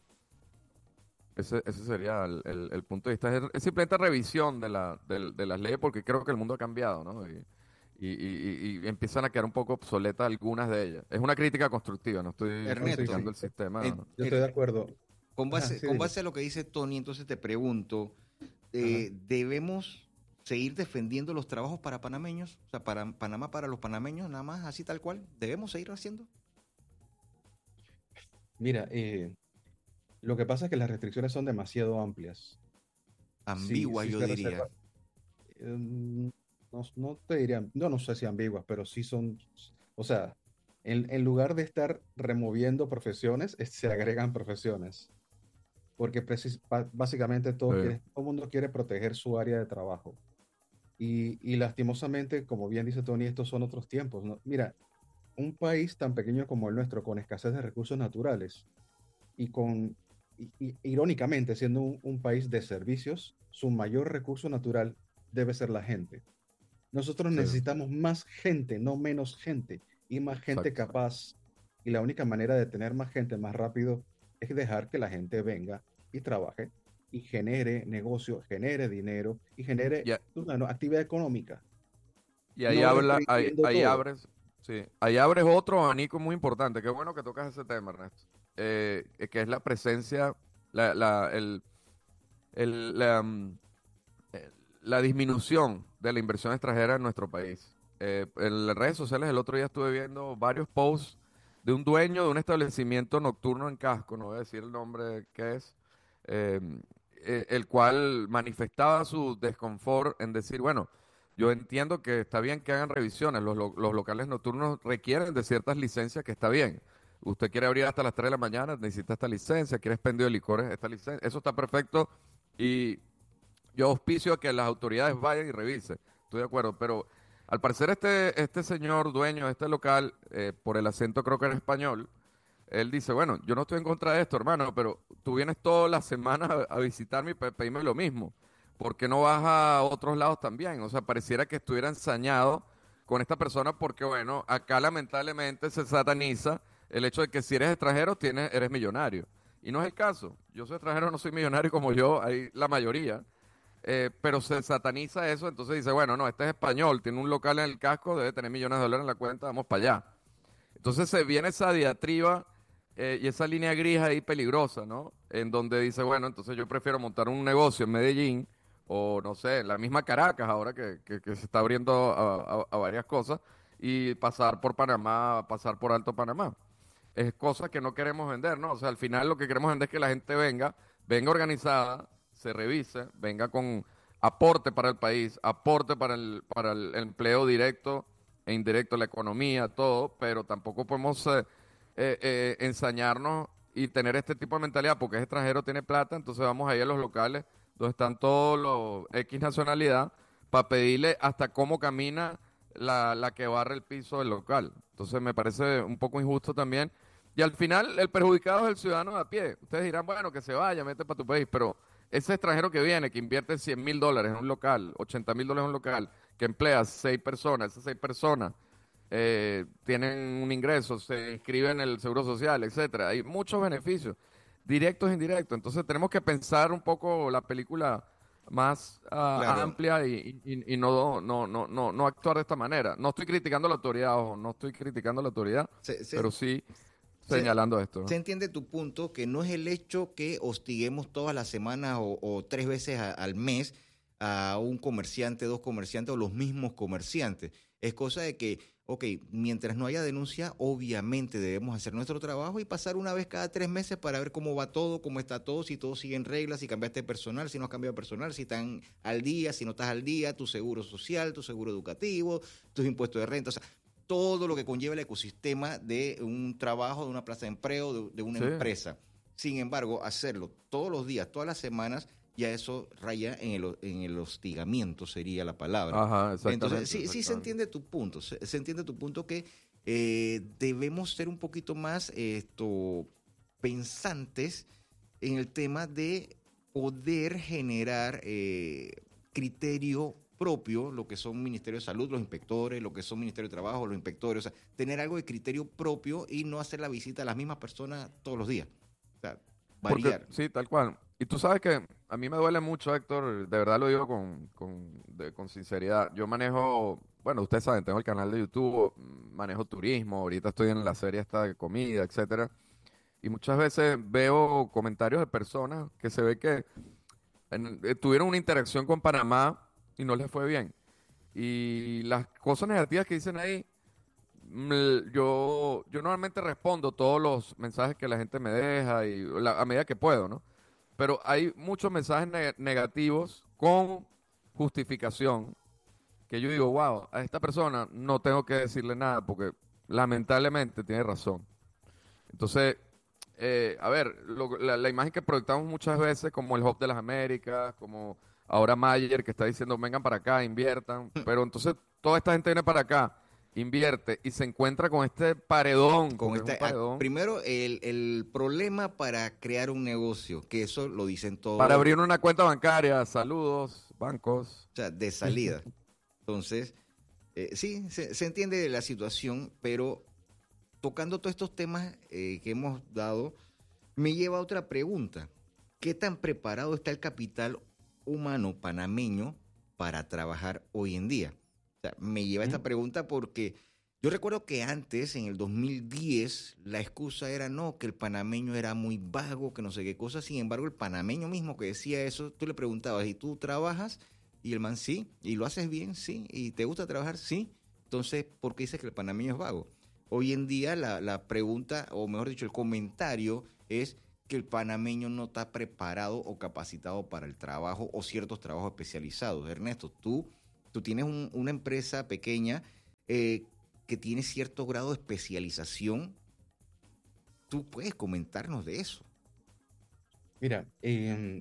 ese, ese sería el, el- el punto de vista. Es, es simplemente revisión de, la, del- de las leyes porque creo que el mundo ha cambiado, ¿no? Y, y, y- y empiezan a quedar un poco obsoletas algunas de ellas. Es una crítica constructiva, no estoy Ernesto, criticando el sistema. en- ¿no? Yo estoy de acuerdo. Con base, Ajá, sí, con dime. base a lo que dice Tony, entonces te pregunto, eh, ¿debemos seguir defendiendo los trabajos para panameños? O sea, para Panamá para los panameños, nada más, así tal cual. ¿Debemos seguir haciendo? Mira, eh, lo que pasa es que las restricciones son demasiado amplias. Ambiguas, Sí, sí yo se diría. reserva. Eh, no, no te diría, no, no sé si ambiguas, pero sí son, o sea, en, en lugar de estar removiendo profesiones, es- se agregan profesiones. Porque precis- ba- básicamente todo, Sí. quiere- todo el mundo quiere proteger su área de trabajo. Y, y lastimosamente, como bien dice Tony, estos son otros tiempos, ¿no? Mira, un país tan pequeño como el nuestro, con escasez de recursos naturales y con, y- y- irónicamente, siendo un, un país de servicios, su mayor recurso natural debe ser la gente. Nosotros Sí. necesitamos más gente, no menos gente, y más gente Exacto. capaz. Y la única manera de tener más gente más rápido es dejar que la gente venga y trabaje y genere negocio, genere dinero y genere Ya. bueno, actividad económica. Y ahí No habla, ahí, restringiendo ahí todo. abres, Sí, ahí abres otro abanico muy importante. Qué bueno que tocas ese tema, Ernesto. Eh, eh, que es la presencia, la, la, el, el, la, um, eh, la disminución de la inversión extranjera en nuestro país. Eh, en las redes sociales el otro día estuve viendo varios posts de un dueño de un establecimiento nocturno en Casco, no voy a decir el nombre que es, eh, eh, el cual manifestaba su desconfort en decir, bueno, yo entiendo que está bien que hagan revisiones, los, lo- los locales nocturnos requieren de ciertas licencias que está bien. Usted quiere abrir hasta las tres de la mañana, necesita esta licencia, quiere expendio de licores, esta licencia, eso está perfecto y yo auspicio a que las autoridades vayan y revisen, estoy de acuerdo, pero al parecer este, este señor dueño de este local, eh, por el acento creo que era español, él dice, bueno, yo no estoy en contra de esto, hermano, pero tú vienes todas las semanas a, a visitarme y pe- pedirme lo mismo. ¿Por qué no vas a otros lados también? O sea, pareciera que estuviera ensañado con esta persona porque, bueno, acá lamentablemente se sataniza el hecho de que si eres extranjero tienes, eres millonario. Y no es el caso. Yo soy extranjero, no soy millonario como yo, hay la mayoría. Eh, pero se sataniza eso, entonces dice, bueno, no, este es español, tiene un local en el casco, debe tener millones de dólares en la cuenta, vamos para allá. Entonces se viene esa diatriba eh, y esa línea gris ahí peligrosa, ¿no? En donde dice, bueno, entonces yo prefiero montar un negocio en Medellín o, no sé, en la misma Caracas ahora que, que- que se está abriendo a, a- a varias cosas y pasar por Panamá, pasar por Alto Panamá. Es cosa que no queremos vender, ¿no? O sea, al final lo que queremos vender es que la gente venga, venga organizada, se revise, venga con aporte para el país, aporte para el, para el empleo directo e indirecto, la economía, todo, pero tampoco podemos eh, eh, eh, ensañarnos y tener este tipo de mentalidad porque es extranjero, tiene plata, entonces vamos a ir a los locales donde están todos los X nacionalidad para pedirle hasta cómo camina la, la que barre el piso del local. Entonces me parece un poco injusto también. Y al final el perjudicado es el ciudadano de a pie. Ustedes dirán, bueno, que se vaya, mete para tu país, pero ese extranjero que viene, que invierte cien mil dólares en un local, ochenta mil dólares en un local, que emplea seis personas, esas seis personas eh, tienen un ingreso, se inscriben en el Seguro Social, etcétera. Hay muchos beneficios, directos e indirectos. Entonces tenemos que pensar un poco la película más ah, Claro. amplia y, y- y no, no, no, no, no actuar de esta manera. No estoy criticando a la autoridad, ojo, no estoy criticando a la autoridad, Se- se- pero sí se- señalando esto, ¿no? Se entiende tu punto, que no es el hecho que hostiguemos todas las semanas o, o tres veces a- al mes a un comerciante, dos comerciantes o los mismos comerciantes. Es cosa de que, ok, mientras no haya denuncia, obviamente debemos hacer nuestro trabajo y pasar una vez cada tres meses para ver cómo va todo, cómo está todo, si todo sigue en reglas, si cambiaste personal, si no has cambiado personal, si están al día, si no estás al día, tu seguro social, tu seguro educativo, tus impuestos de renta, o sea, todo lo que conlleva el ecosistema de un trabajo, de una plaza de empleo, de, de una Sí. empresa. Sin embargo, hacerlo todos los días, todas las semanas, ya eso raya en el, en el hostigamiento, sería la palabra. Ajá, exactamente. Entonces, sí, sí se exactamente. entiende tu punto, se, se entiende tu punto que eh, debemos ser un poquito más esto, pensantes en el tema de poder generar eh, criterio propio, lo que son Ministerio de Salud, los inspectores, lo que son Ministerio de Trabajo, los inspectores, o sea, tener algo de criterio propio y no hacer la visita a las mismas personas todos los días. O sea, Porque- variar. sí, tal cual. Y tú sabes que a mí me duele mucho, Héctor, de verdad lo digo con, con, de- con sinceridad. Yo manejo, bueno, ustedes saben, tengo el canal de YouTube, mm, manejo turismo, ahorita estoy en la serie esta de comida, etcétera. Y muchas veces veo comentarios de personas que se ve que en- eh, tuvieron una interacción con Panamá y no les fue bien. Y las cosas negativas que dicen ahí, mm, yo, yo normalmente respondo todos los mensajes que la gente me deja y la- a medida que puedo, ¿no? Pero hay muchos mensajes ne- negativos con justificación que yo digo, wow, a esta persona no tengo que decirle nada porque lamentablemente tiene razón. Entonces, eh, a ver, lo- la, la imagen que proyectamos muchas veces, como el Hub de las Américas, como ahora Mayer que está diciendo, vengan para acá, inviertan, pero entonces toda esta gente viene para acá, invierte y se encuentra con este paredón, Con porque es un este, paredón, ah, primero, el, el problema para crear un negocio, que eso lo dicen todos. para abrir una cuenta bancaria, saludos, bancos. O sea, de salida. Entonces, eh, sí, se, se entiende la situación, pero tocando todos estos temas eh, que hemos dado, me lleva a otra pregunta. ¿Qué tan preparado está el capital humano panameño para trabajar hoy en día? O sea, me lleva a esta pregunta porque Yo recuerdo que antes, en el dos mil diez, la excusa era no, que el panameño era muy vago, que no sé qué cosa. Sin embargo, el panameño mismo que decía eso, tú le preguntabas, ¿y tú trabajas? Y el man, sí. ¿Y lo haces bien? Sí. ¿Y te gusta trabajar? Sí. Entonces, ¿por qué dices que el panameño es vago? Hoy en día la, la pregunta, o mejor dicho, el comentario es que el panameño no está preparado o capacitado para el trabajo o ciertos trabajos especializados. Ernesto, tú, tú tienes un, una empresa pequeña eh, que tiene cierto grado de especialización. ¿Tú puedes comentarnos de eso? Mira, eh,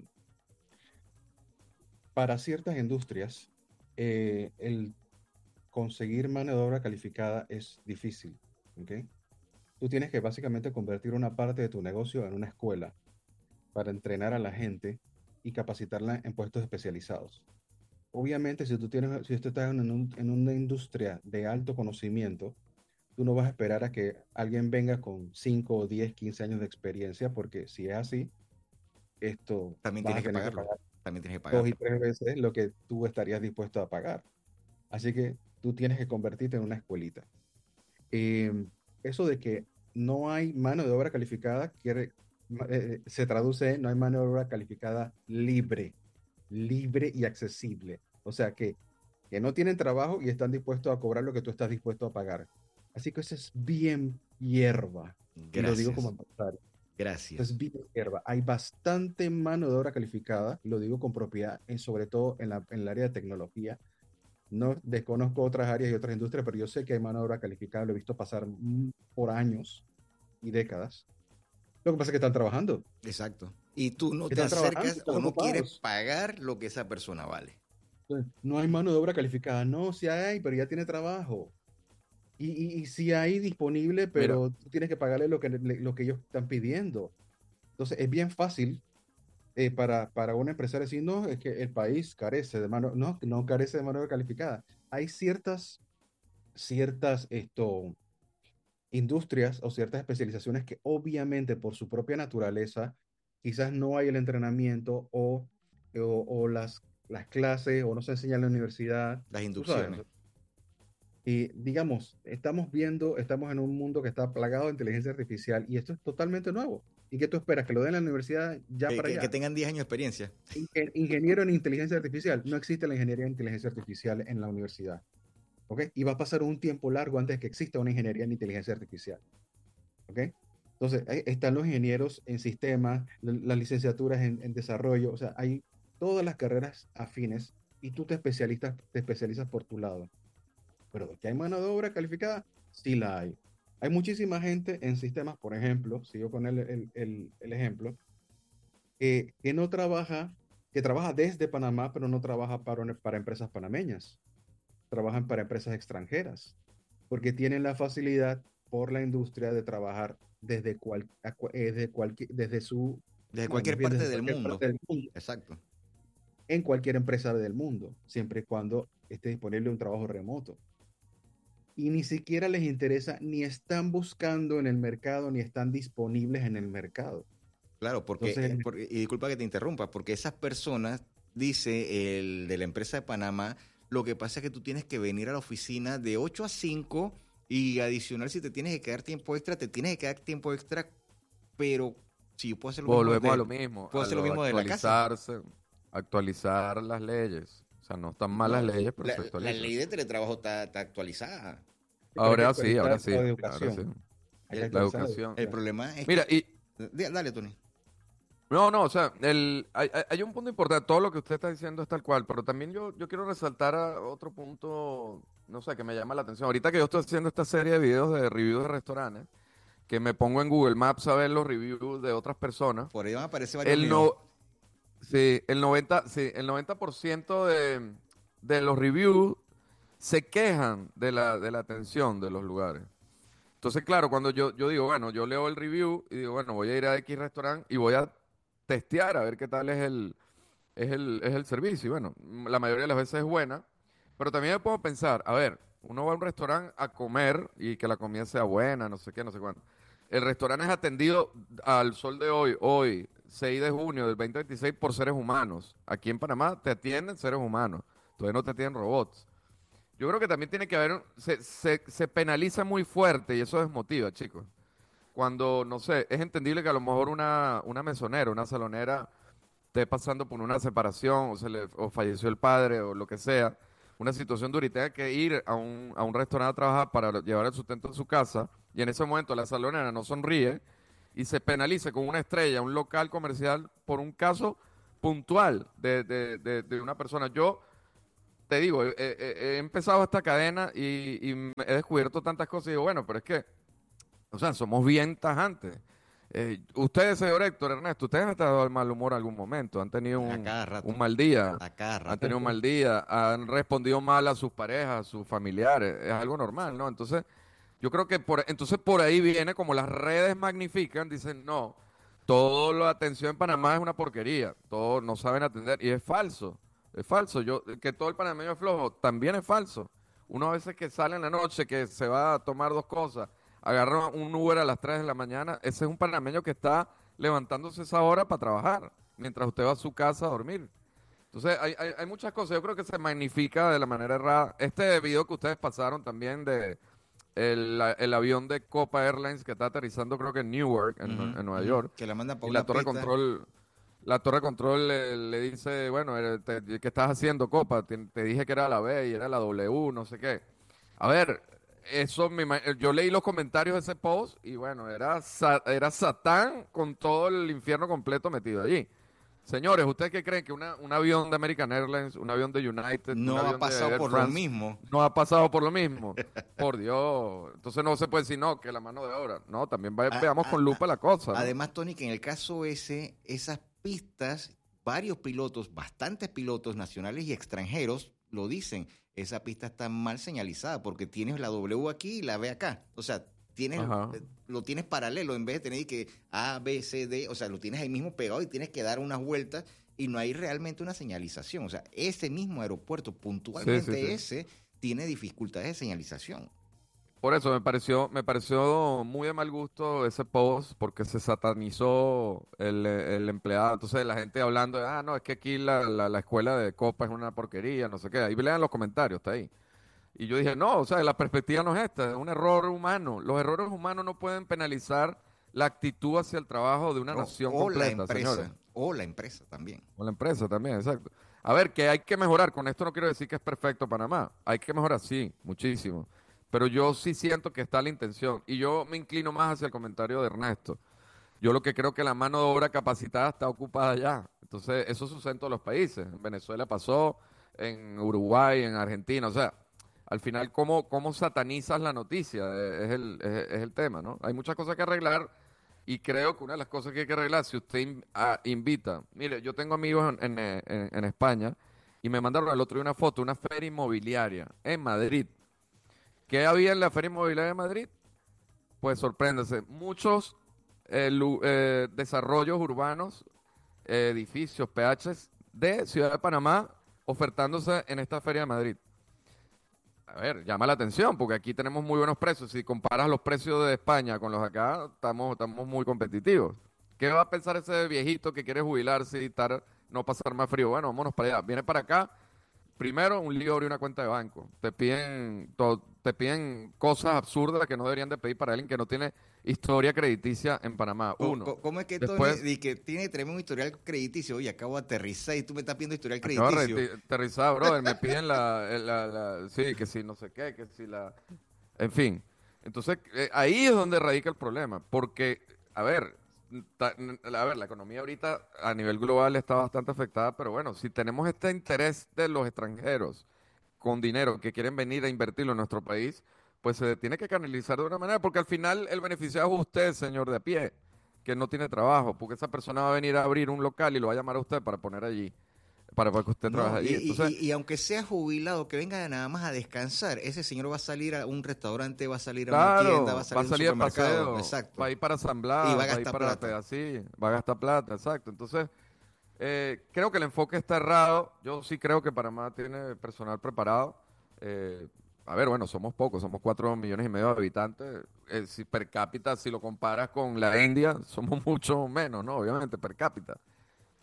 para ciertas industrias, eh, el conseguir mano de obra calificada es difícil, ¿ok? Tú tienes que básicamente convertir una parte de tu negocio en una escuela para entrenar a la gente y capacitarla en puestos especializados. Obviamente, si tú tienes, si tú estás en, un, en una industria de alto conocimiento, tú no vas a esperar a que alguien venga con cinco, diez, quince años de experiencia, porque si es así, esto También vas a tienes que tener que pagarlo. pagar También tienes que dos pagarlo. y tres veces lo que tú estarías dispuesto a pagar. Así que tú tienes que convertirte en una escuelita. Eh, eso de que no hay mano de obra calificada quiere, eh, se traduce en no hay mano de obra calificada libre, libre y accesible. O sea que, que no tienen trabajo y están dispuestos a cobrar lo que tú estás dispuesto a pagar. Así que eso es bien hierba. Y lo digo como Gracias. empresario. Gracias. Es bien hierba. Hay bastante mano de obra calificada, lo digo con propiedad, en, sobre todo en, la, en el área de tecnología. No desconozco otras áreas y otras industrias, pero yo sé que hay mano de obra calificada, lo he visto pasar mm, por años y décadas. Lo que pasa es que están trabajando. Exacto. Y tú no te Están trabajando, acercas están o no quieres ocupados. pagar lo que esa persona vale. No hay mano de obra calificada. No, sí hay, pero ya tiene trabajo. Y, y, y sí hay disponible, pero Mira. tú tienes que pagarle lo que, lo que ellos están pidiendo. Entonces, es bien fácil eh, para, para un empresario decir, no, es que el país carece de mano, no, no carece de mano de obra calificada. Hay ciertas, ciertas, esto, industrias o ciertas especializaciones que obviamente por su propia naturaleza quizás no hay el entrenamiento o, o, o las, las clases o no se enseña en la universidad, Las tú sabes. inducciones. Y digamos, estamos viendo, estamos en un mundo que está plagado de inteligencia artificial y esto es totalmente nuevo. ¿Y qué tú esperas? ¿Que lo den en la universidad ya Que, para que, allá? que tengan diez años de experiencia. Ingen- Ingeniero en inteligencia artificial. No existe la ingeniería en inteligencia artificial en la universidad. ¿Ok? Y va a pasar un tiempo largo antes que exista una ingeniería en inteligencia artificial. ¿Ok? Entonces, ahí están los ingenieros en sistemas, la- las licenciaturas en, en desarrollo, o sea, hay todas las carreras afines y tú te especializas, te especializas por tu lado. Pero de que hay mano de obra calificada, sí la hay. Hay muchísima gente en sistemas, por ejemplo, si yo con el, el, el, el ejemplo, que, que no trabaja, que trabaja desde Panamá, pero no trabaja para, para empresas panameñas, trabajan para empresas extranjeras, porque tienen la facilidad por la industria de trabajar desde, cual, eh, desde, cualquier, desde su... Desde no, cualquier más bien parte desde del cualquier mundo. parte del mundo, Exacto. en cualquier empresa del mundo, siempre y cuando esté disponible un trabajo remoto. Y ni siquiera les interesa, ni están buscando en el mercado, ni están disponibles en el mercado. Claro, porque, Entonces, porque- y disculpa que te interrumpa, porque esas personas, dice el de la empresa de Panamá, lo que pasa es que tú tienes que venir a la oficina de ocho a cinco y adicional si te tienes que quedar tiempo extra, te tienes que quedar tiempo extra, pero si yo puedo hacer lo mismo Volvemos desde- a lo mismo, puedo a hacer lo lo mismo de la casa. actualizarse, actualizar las leyes. O sea, no están mal No, las leyes, pero la, se la actualizan. ley de teletrabajo está, está actualizada. pero hay que Ahora sí, ahora actualizar sí, la ahora educación. sí. Hay que La La actualizar la educación. El problema es Mira, que... y Di- Dale, Tony. no, no, o sea, el, hay, hay- hay un punto importante, todo lo que usted está diciendo es tal cual, pero también yo, yo quiero resaltar a otro punto, no sé, que me llama la atención. Ahorita que yo estoy haciendo esta serie de videos de reviews de restaurantes, que me pongo en Google Maps a ver los reviews de otras personas, Por ahí van a aparecer varios el míos. no, sí, el noventa, sí, el noventa por ciento de, de los reviews se quejan de la, de la atención de los lugares. Entonces, claro, cuando yo, yo digo, bueno, yo leo el review y digo, bueno, voy a ir a X restaurante y voy a testear a ver qué tal es el, es el, es el servicio. Y bueno, mm, la mayoría de las veces es buena, pero también me puedo pensar, a ver, uno va a un restaurante a comer y que la comida sea buena, no sé qué, no sé cuánto. El restaurante es atendido al sol de hoy, hoy, seis de junio del veinte veintiséis, por seres humanos. Aquí en Panamá te atienden seres humanos, todavía no te atienden robots. yo creo que también tiene que haber, un- se, se, se penaliza muy fuerte y eso desmotiva, chicos. Cuando, no sé, es entendible que a lo mejor una, una mesonera, una salonera esté pasando por una separación o, se le, o falleció el padre o lo que sea, una situación dura y tenga que ir a un, a un restaurante a trabajar para llevar el sustento a su casa y en ese momento la salonera no sonríe y se penalice con una estrella, un local comercial por un caso puntual de, de, de, de una persona. Yo te digo, he, he- he empezado esta cadena y, y me he descubierto tantas cosas y digo, bueno, pero es que, o sea, somos bien tajantes. Eh, ustedes, señor Héctor, Ernesto, ustedes han estado de mal humor algún momento, han tenido A un, cada rato. un mal día, A cada han rato. tenido un mal día, han respondido mal a sus parejas, a sus familiares, es algo normal, ¿no? Entonces, yo creo que por, entonces por ahí viene, como las redes magnifican, dicen, no, toda la atención en Panamá es una porquería, todos no saben atender, y es falso, es falso. Yo, que todo el panameño es flojo, también es falso. Uno a veces que sale en la noche, que se va a tomar dos cosas, agarra un Uber a las tres de la mañana, ese es un panameño que está levantándose esa hora para trabajar, mientras usted va a su casa a dormir. Entonces, hay, hay, hay muchas cosas. Yo creo que se magnifica de la manera errada. Este video que ustedes pasaron también de el, la- el avión de Copa Airlines que está aterrizando, creo que en Newark, en, Ujú, en Nueva ujú. York. Que la manda para Y una la torre de pista. control, la torre de control le, le dice, bueno, eh, te- ¿qué estás haciendo, Copa? Te, te dije que era la B y era la W, no sé qué. A ver, eso me ima- yo leí los comentarios de ese post y bueno, era, sa- era Satán con todo el infierno completo metido allí. Señores, ¿ustedes qué creen que una, un avión de American Airlines, un avión de United, No un ha avión de pasado Air por lo France mismo. no ha pasado por lo mismo? Por Dios. Entonces no se puede decir no, que la mano de obra. No, también va- Ah, veamos ah, con lupa la cosa, ¿no? Además, Tony, que en el caso ese, esas pistas, varios pilotos, bastantes pilotos nacionales y extranjeros lo dicen. Esa pista está mal señalizada porque tienes la W aquí y la B acá. O sea, tienes, Ajá. eh, lo tienes paralelo en vez de tener que A, B, C, D. O sea, lo tienes ahí mismo pegado y tienes que dar unas vueltas y no hay realmente una señalización. O sea, ese mismo aeropuerto, puntualmente sí. ese, tiene dificultades de señalización. Por eso me pareció, me pareció muy de mal gusto ese post porque se satanizó el, el empleado. Entonces la gente hablando de, ah, no, es que aquí la, la, la escuela de Copa es una porquería, no sé qué. Ahí lean los comentarios, está ahí. Y yo dije, no, o sea, la perspectiva no es esta, es un error humano. Los errores humanos no pueden penalizar la actitud hacia el trabajo de una O, nación o la completa, empresa. señores. O la empresa también. O la empresa también, exacto. A ver, que hay que mejorar. Con esto no quiero decir que es perfecto Panamá. Hay que mejorar, sí, muchísimo. Pero yo sí siento que está la intención. Y yo me inclino más hacia el comentario de Ernesto. Yo lo que creo que la mano de obra capacitada está ocupada ya. Entonces, eso sucede en todos los países. En Venezuela pasó, en Uruguay, en Argentina. O sea, al final, ¿cómo, cómo satanizas la noticia? Eh, Es el, es, es el tema, ¿no? Hay muchas cosas que arreglar. Y creo que una de las cosas que hay que arreglar, si usted in- ah, invita, mire, yo tengo amigos en, en, eh, en- en España y me mandaron el otro día una foto, una feria inmobiliaria en Madrid. ¿Qué había en la feria inmobiliaria de Madrid? Pues sorpréndase, muchos eh, lu- eh, desarrollos urbanos, eh, edificios, P Hs de Ciudad de Panamá ofertándose en esta feria de Madrid. A ver, llama la atención porque aquí tenemos muy buenos precios. Si comparas los precios de España con los de acá, estamos, estamos muy competitivos. ¿Qué va a pensar ese viejito que quiere jubilarse y estar, no pasar más frío? Bueno, vámonos para allá. Viene para acá. Primero, un lío abrir una cuenta de banco. Te piden, to- te piden cosas absurdas que no deberían de pedir para alguien que no tiene historia crediticia en Panamá. Co- Uno. co- ¿Cómo es que Después- Tony di que tiene tremendo historial crediticio? Oye, acabo de aterrizar y tú me estás pidiendo historial Acabo de crediticio. reti- aterrizar, brother. Me piden la, la, la- Sí, que si no sé qué, que si la. En fin. Entonces, eh, ahí es donde radica el problema. Porque, a ver, ta- n- a ver, la economía ahorita a nivel global está bastante afectada, pero bueno, si tenemos este interés de los extranjeros con dinero que quieren venir a invertirlo en nuestro país, pues se tiene que canalizar de una manera, porque al final el beneficiado es usted, señor de a pie, que no tiene trabajo, porque esa persona va a venir a abrir un local y lo va a llamar a usted para poner allí, para, para que usted No, trabaje y, allí. y- Entonces, y- y aunque sea jubilado, que venga nada más a descansar, ese señor va a salir a un restaurante, va a salir a claro, una tienda, va a salir, va a a un salir de supermercado. paseo, Exacto. va a ir para asamblar, Y va a va a ir gastar para plata. pedací, va a gastar plata, exacto. Entonces, eh, creo que el enfoque está errado. Yo sí creo que Panamá tiene personal preparado. Eh, a ver, bueno, somos pocos, somos cuatro millones y medio de habitantes. Eh, si per cápita, si lo comparas con la India, somos mucho menos, ¿no? Obviamente, per cápita.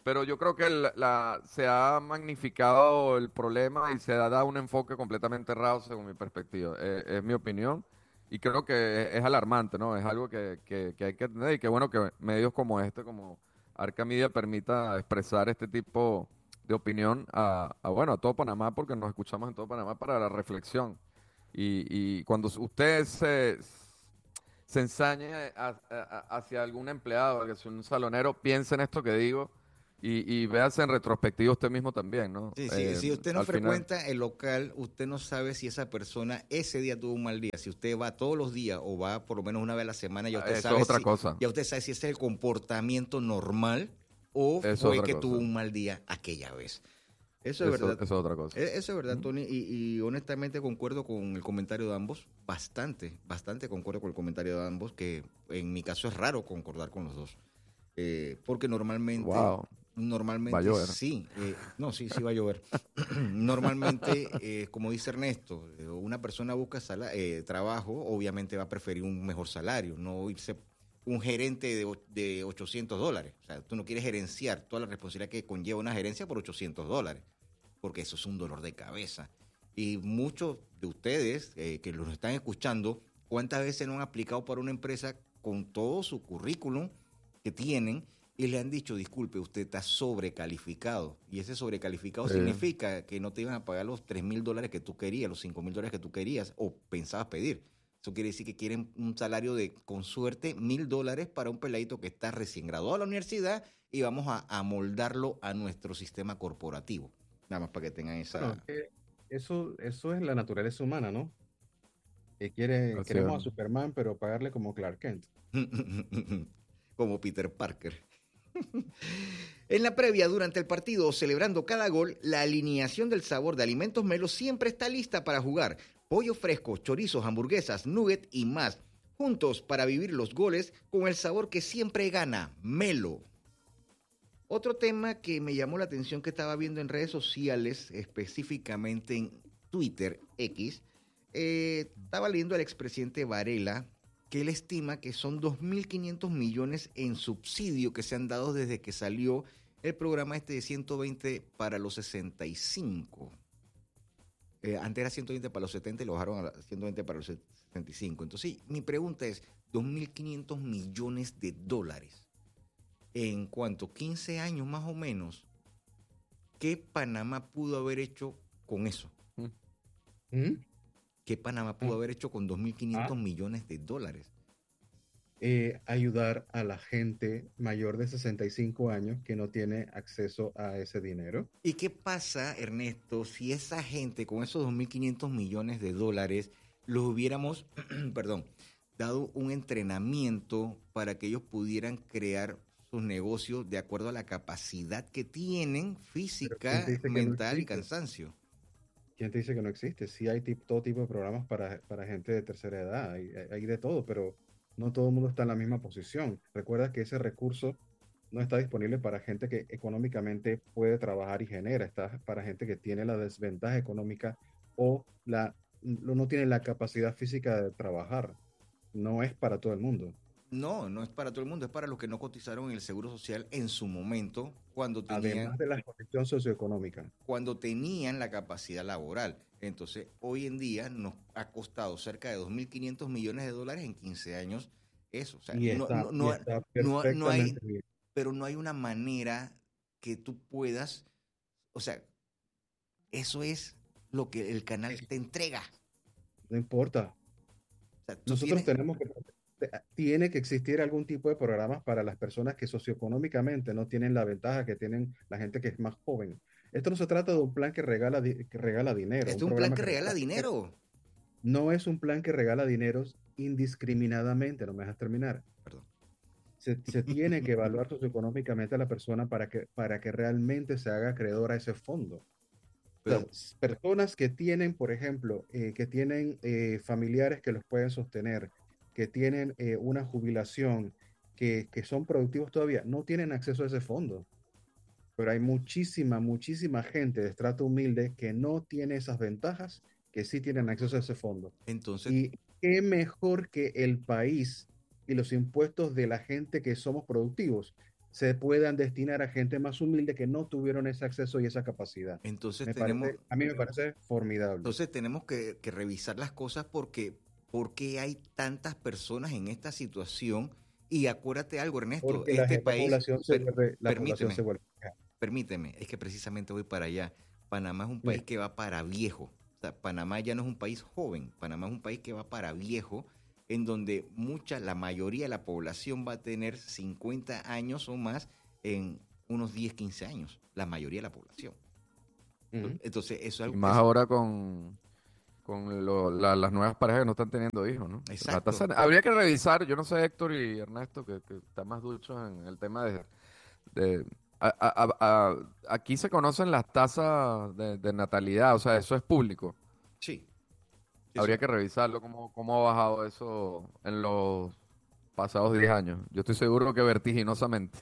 pero yo creo que la, la- se ha magnificado el problema y se ha dado un enfoque completamente errado según mi perspectiva. Eh, es mi opinión y creo que es, es alarmante, ¿no? Es algo que, que, que hay que entender y qué bueno que medios como este, como Arca Media, permita expresar este tipo de opinión a, a, bueno, a todo Panamá, porque nos escuchamos en todo Panamá para la reflexión. Y, y cuando usted se, se ensañe a- a- hacia algún empleado, hacia un salonero, piense en esto que digo y, y véase en retrospectiva usted mismo también, ¿no? Sí, sí, Eh, si usted no al final- frecuenta el local, usted no sabe si esa persona ese día tuvo un mal día. Si usted va todos los días o va por lo menos una vez a la semana, ya usted Eso sabe es otra si, cosa. ya usted sabe si ese es el comportamiento normal o Eso es fue otra que cosa. tuvo un mal día aquella vez. Eso es Eso- verdad. eso es otra cosa. E- Eso es verdad, Tony, y, y honestamente concuerdo con el comentario de ambos, bastante, bastante concuerdo con el comentario de ambos, que en mi caso es raro concordar con los dos, Eh, porque normalmente, Wow. normalmente Va a llover. sí, eh, no, sí, sí va a llover. Normalmente, eh, como dice Ernesto, eh, una persona busca sala- eh, trabajo, obviamente va a preferir un mejor salario, no irse un gerente de, o- de ochocientos dólares. O sea, tú no quieres gerenciar toda la responsabilidad que conlleva una gerencia por ochocientos dólares, porque eso es un dolor de cabeza. Y muchos de ustedes eh, que los están escuchando, ¿cuántas veces no han aplicado para una empresa con todo su currículum que tienen y le han dicho, disculpe, usted está sobrecalificado? Y ese sobrecalificado Sí. significa que no te iban a pagar los tres mil dólares que tú querías, los cinco mil dólares que tú querías o pensabas pedir. Eso quiere decir que quieren un salario de, con suerte, mil dólares para un peladito que está recién graduado de la universidad y vamos a, a moldarlo a nuestro sistema corporativo. Nada más para que tengan esa... Bueno, que eso, eso es la naturaleza humana, ¿no? Que quiere, Así queremos a es. Superman, pero pagarle como Clark Kent. Como Peter Parker. En la previa, durante el partido, celebrando cada gol, la alineación del sabor de Alimentos Melo siempre está lista para jugar. Pollo fresco, chorizos, hamburguesas, nugget y más. Juntos para vivir los goles con el sabor que siempre gana, Melo. Otro tema que me llamó la atención que estaba viendo en redes sociales, específicamente en Twitter, X, eh, estaba leyendo al expresidente Varela, que él estima que son dos mil quinientos millones en subsidio que se han dado desde que salió el programa este de ciento veinte para los sesenta y cinco. Eh, antes era ciento veinte para los setenta y lo bajaron a ciento veinte para los setenta y cinco. Entonces, mi pregunta es, dos mil quinientos millones de dólares. En cuanto quince años más o menos, ¿qué Panamá pudo haber hecho con eso? ¿Mm? ¿Qué Panamá pudo Ah. haber hecho con dos mil quinientos Ah. millones de dólares? Eh, ayudar a la gente mayor de sesenta y cinco años que no tiene acceso a ese dinero. ¿Y qué pasa, Ernesto, si esa gente con esos dos mil quinientos millones de dólares los hubiéramos, perdón, dado un entrenamiento para que ellos pudieran crear sus negocios de acuerdo a la capacidad que tienen física, ¿quién te dice que no mental y existe? cansancio? ¿Quién te dice que no existe? Sí hay tip- todo tipo de programas para, para gente de tercera edad, hay, hay- hay de todo, pero no todo el mundo está en la misma posición. Recuerda que ese recurso no está disponible para gente que económicamente puede trabajar y genera, está para gente que tiene la desventaja económica o la, no no tiene la capacidad física de trabajar. No es para todo el mundo. No, no es para todo el mundo, es para los que no cotizaron en el Seguro Social en su momento cuando tenían, Además de la condición socioeconómica. cuando tenían la capacidad laboral. Entonces, hoy en día nos ha costado cerca de dos mil quinientos millones de dólares en quince años eso. O sea, Y no, está, no- no- y está no- no hay, perfectamente bien. pero no hay una manera que tú puedas, o sea, eso es lo que el canal te entrega. No importa. O sea, tú Nosotros tienes- tenemos que, tiene que existir algún tipo de programas para las personas que socioeconómicamente no tienen la ventaja que tienen la gente que es más joven. Esto no se trata de un plan que regala, di- que regala dinero. Esto es un plan programa que regala dinero. No es un plan que regala dinero indiscriminadamente, no me dejas terminar. Perdón. Se, se tiene que evaluar socioeconómicamente a la persona para que, para que realmente se haga acreedor a ese fondo. O sea, Pero- s- personas que tienen, por ejemplo, eh, que tienen eh, familiares que los pueden sostener, que tienen eh, una jubilación, que, que son productivos todavía, no tienen acceso a ese fondo. Pero hay muchísima, muchísima gente de estrato humilde que no tiene esas ventajas, que sí tienen acceso a ese fondo. Entonces, Y qué mejor que el país y los impuestos de la gente que somos productivos se puedan destinar a gente más humilde que no tuvieron ese acceso y esa capacidad. Entonces Me tenemos, parece- a mí me parece formidable. entonces tenemos que, que revisar las cosas porque, porque hay tantas personas en esta situación. Y acuérdate algo, Ernesto, Porque la, este la país, población se per- vuelve, la permíteme, población se vuelve. permíteme, es que precisamente voy para allá. Panamá es un país Bien. que va para viejo. O sea, Panamá ya no es un país joven, Panamá es un país que va para viejo, en donde mucha, la mayoría de la población va a tener cincuenta años o más en unos diez, quince años, la mayoría de la población. Ujú. Entonces, eso es Y algo más que- ahora con, con lo- la- las nuevas parejas que no están teniendo hijos, ¿no? La Exacto. tasa- habría que revisar, yo no sé, Héctor y Ernesto, que, que están más duchos en el tema de... de- a- a- a- a- aquí se conocen las tasas de, de natalidad, o sea, eso es público. Sí. Sí, Habría sí. que revisarlo, cómo, cómo ha bajado eso en los pasados diez años. Yo estoy seguro que vertiginosamente.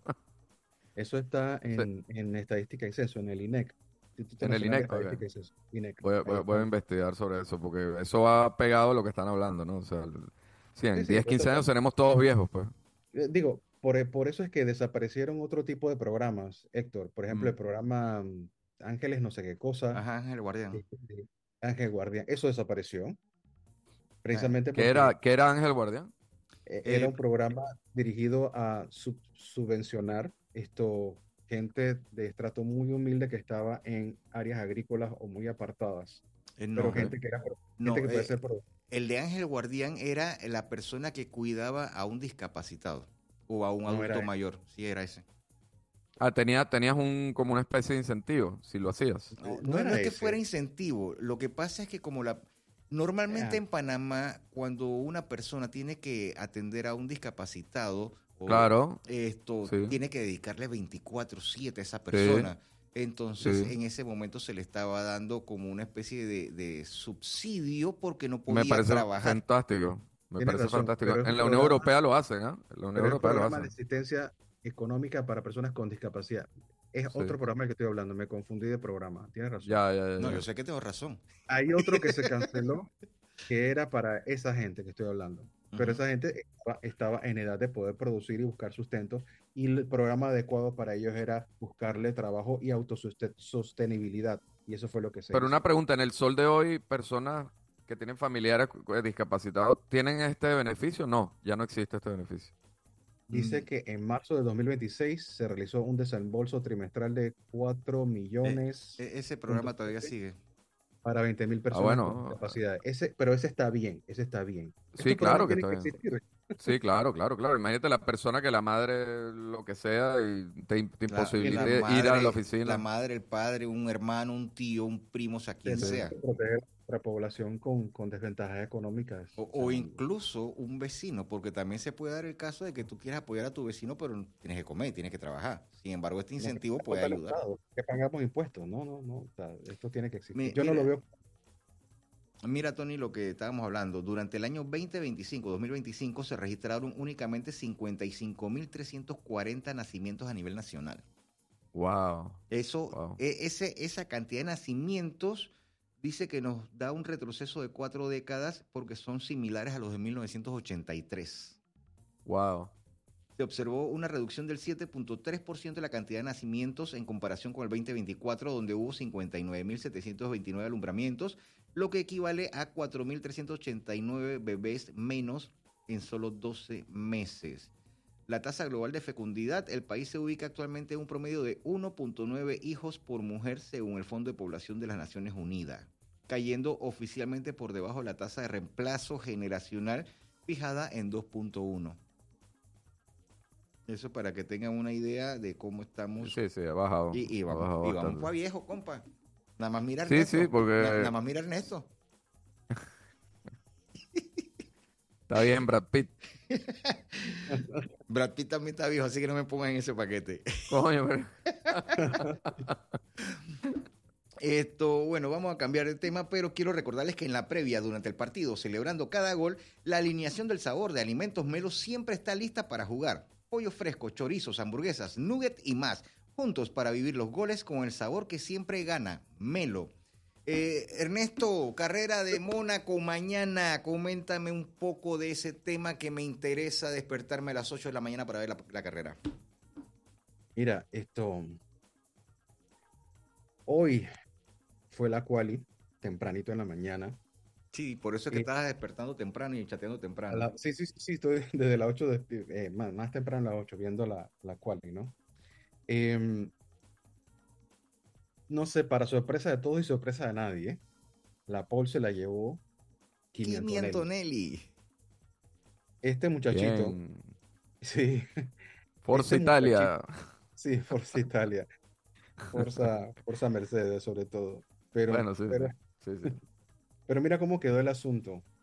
Eso está en, en estadística y censo, en el I N E C. Instituto En el Nacional de I N E C, ok. Estadística y Censo, I N E C. Voy, a- Ahí voy a- está. voy a investigar sobre eso, porque eso va pegado a lo que están hablando, ¿no? O sea, el- sí, en Sí, sí, diez, quince eso años está. seremos todos viejos, pues. Eh, Digo, por, e- por eso es que desaparecieron otro tipo de programas, Héctor. Por ejemplo, el Mm. programa mm, Ángeles no sé qué cosa, Ajá, Ángel Guardián. este, de Ángel Guardián, eso desapareció, Ah, precisamente ¿Qué porque era, qué era Ángel Guardián? eh, Eh, era un programa dirigido a sub- subvencionar esto, gente de estrato muy humilde que estaba en áreas agrícolas o muy apartadas, Eh, pero no, gente que era pro- no, gente que puede eh, ser pro- el de Ángel Guardián era la persona que cuidaba a un discapacitado o a un No adulto era ese. mayor. Sí, era ese. Ah, tenía, tenías un, como una especie de incentivo, si lo hacías. No, Eh, no, no era no es que ese. fuera incentivo. Lo que pasa es que como la... Normalmente Ah. en Panamá, cuando una persona tiene que atender a un discapacitado, o Claro, esto sí. tiene que dedicarle veinticuatro siete a esa persona. Entonces, Sí. en ese momento se le estaba dando como una especie de, de subsidio porque no Me podía parece trabajar. fantástico. Me Tienes parece razón, fantástico. pero es En un la Unión programa- Europea lo hacen, ¿ah? En la Unión pero es Europea lo programa de hacen. asistencia económica para personas con discapacidad. Es Sí. otro programa del que estoy hablando, me confundí de programa, tienes razón. Ya, ya, ya. No, ya. yo sé que tengo razón. Hay otro que se canceló, que era para esa gente que estoy hablando. Pero Ujú. esa gente estaba, estaba en edad de poder producir y buscar sustento, y el programa adecuado para ellos era buscarle trabajo y autosostenibilidad. Y eso fue lo que se Pero hizo. una pregunta, en el sol de hoy, personas que tienen familiares cu- discapacitados, ¿tienen este beneficio? No, ya no existe este beneficio. Dice Mm. que en marzo de dos mil veintiséis se realizó un desembolso trimestral de cuatro millones E- ese programa todavía sigue. para veinte mil personas bueno, con discapacidad. Ese, pero ese está bien, ese está bien. Sí, Estos claro programas que tienen está bien. existir. Sí, claro, claro, claro. Imagínate la persona que la madre, lo que sea, y te, te La- imposibilite la ir a madre- la oficina. La madre, el padre, un hermano, un tío, un primo, o sea, quien Tenemos sea. que proteger a la población con, con desventajas económicas. O, o incluso un vecino, porque también se puede dar el caso de que tú quieras apoyar a tu vecino, pero tienes que comer, tienes que trabajar. Sin embargo, este incentivo puede Para el ayudar. Estado, que pagamos impuestos. No, no, no. O sea, esto tiene que existir. Mi- Yo no mira, lo veo. Mira, Tony, lo que estábamos hablando. Durante el año veinte veinticinco, dos mil veinticinco, se registraron únicamente cincuenta y cinco mil trescientos cuarenta nacimientos a nivel nacional. Wow. Eso, Wow. e- ese, esa cantidad de nacimientos dice que nos da un retroceso de cuatro décadas porque son similares a los de mil novecientos ochenta y tres. Wow. Se observó una reducción del siete punto tres por ciento de la cantidad de nacimientos en comparación con el veinte veinticuatro, donde hubo cincuenta y nueve mil setecientos veintinueve alumbramientos, lo que equivale a cuatro mil trescientos ochenta y nueve bebés menos en solo doce meses. La tasa global de fecundidad, el país se ubica actualmente en un promedio de uno punto nueve hijos por mujer según el Fondo de Población de las Naciones Unidas, cayendo oficialmente por debajo de la tasa de reemplazo generacional fijada en dos punto uno. Eso para que tengan una idea de cómo estamos. Sí, sí, ha bajado. Y, y ha vamos, bajado y vamos bastante. pa' viejo, compa. Nada más mira a Sí, Ernesto. sí, porque- Na- nada más mira a Ernesto. Está bien, Brad Pitt. Brad Pitt también está viejo, así que no me pongan en ese paquete. Coño, pero- Esto, bueno, vamos a cambiar de tema, pero quiero recordarles que en la previa, durante el partido, celebrando cada gol, la alineación del sabor de Alimentos Melo siempre está lista para jugar. Pollo fresco, chorizos, hamburguesas, nugget y más. Juntos para vivir los goles con el sabor que siempre gana. Melo. Eh, Ernesto, carrera de Mónaco mañana. Coméntame un poco de ese tema que me interesa despertarme a las ocho de la mañana para ver la, la carrera. Mira, esto, hoy fue la quali, tempranito en la mañana. Sí, por eso es que Eh, estabas despertando temprano y chateando a temprano. la- sí, sí, sí, sí, estoy desde las ocho, de- eh, más, más temprano a las ocho, viendo la, la quali, ¿no? Em, no sé, para sorpresa de todos y sorpresa de nadie, la pole se la llevó Kimi Kimi Antonelli. Antonelli. Este muchachito, Bien. sí, Forza este muchachito, Italia. sí, Forza Italia, Forza, Forza Mercedes sobre todo. Pero, Bueno, sí, sí. pero, Sí, sí. pero mira cómo quedó el asunto.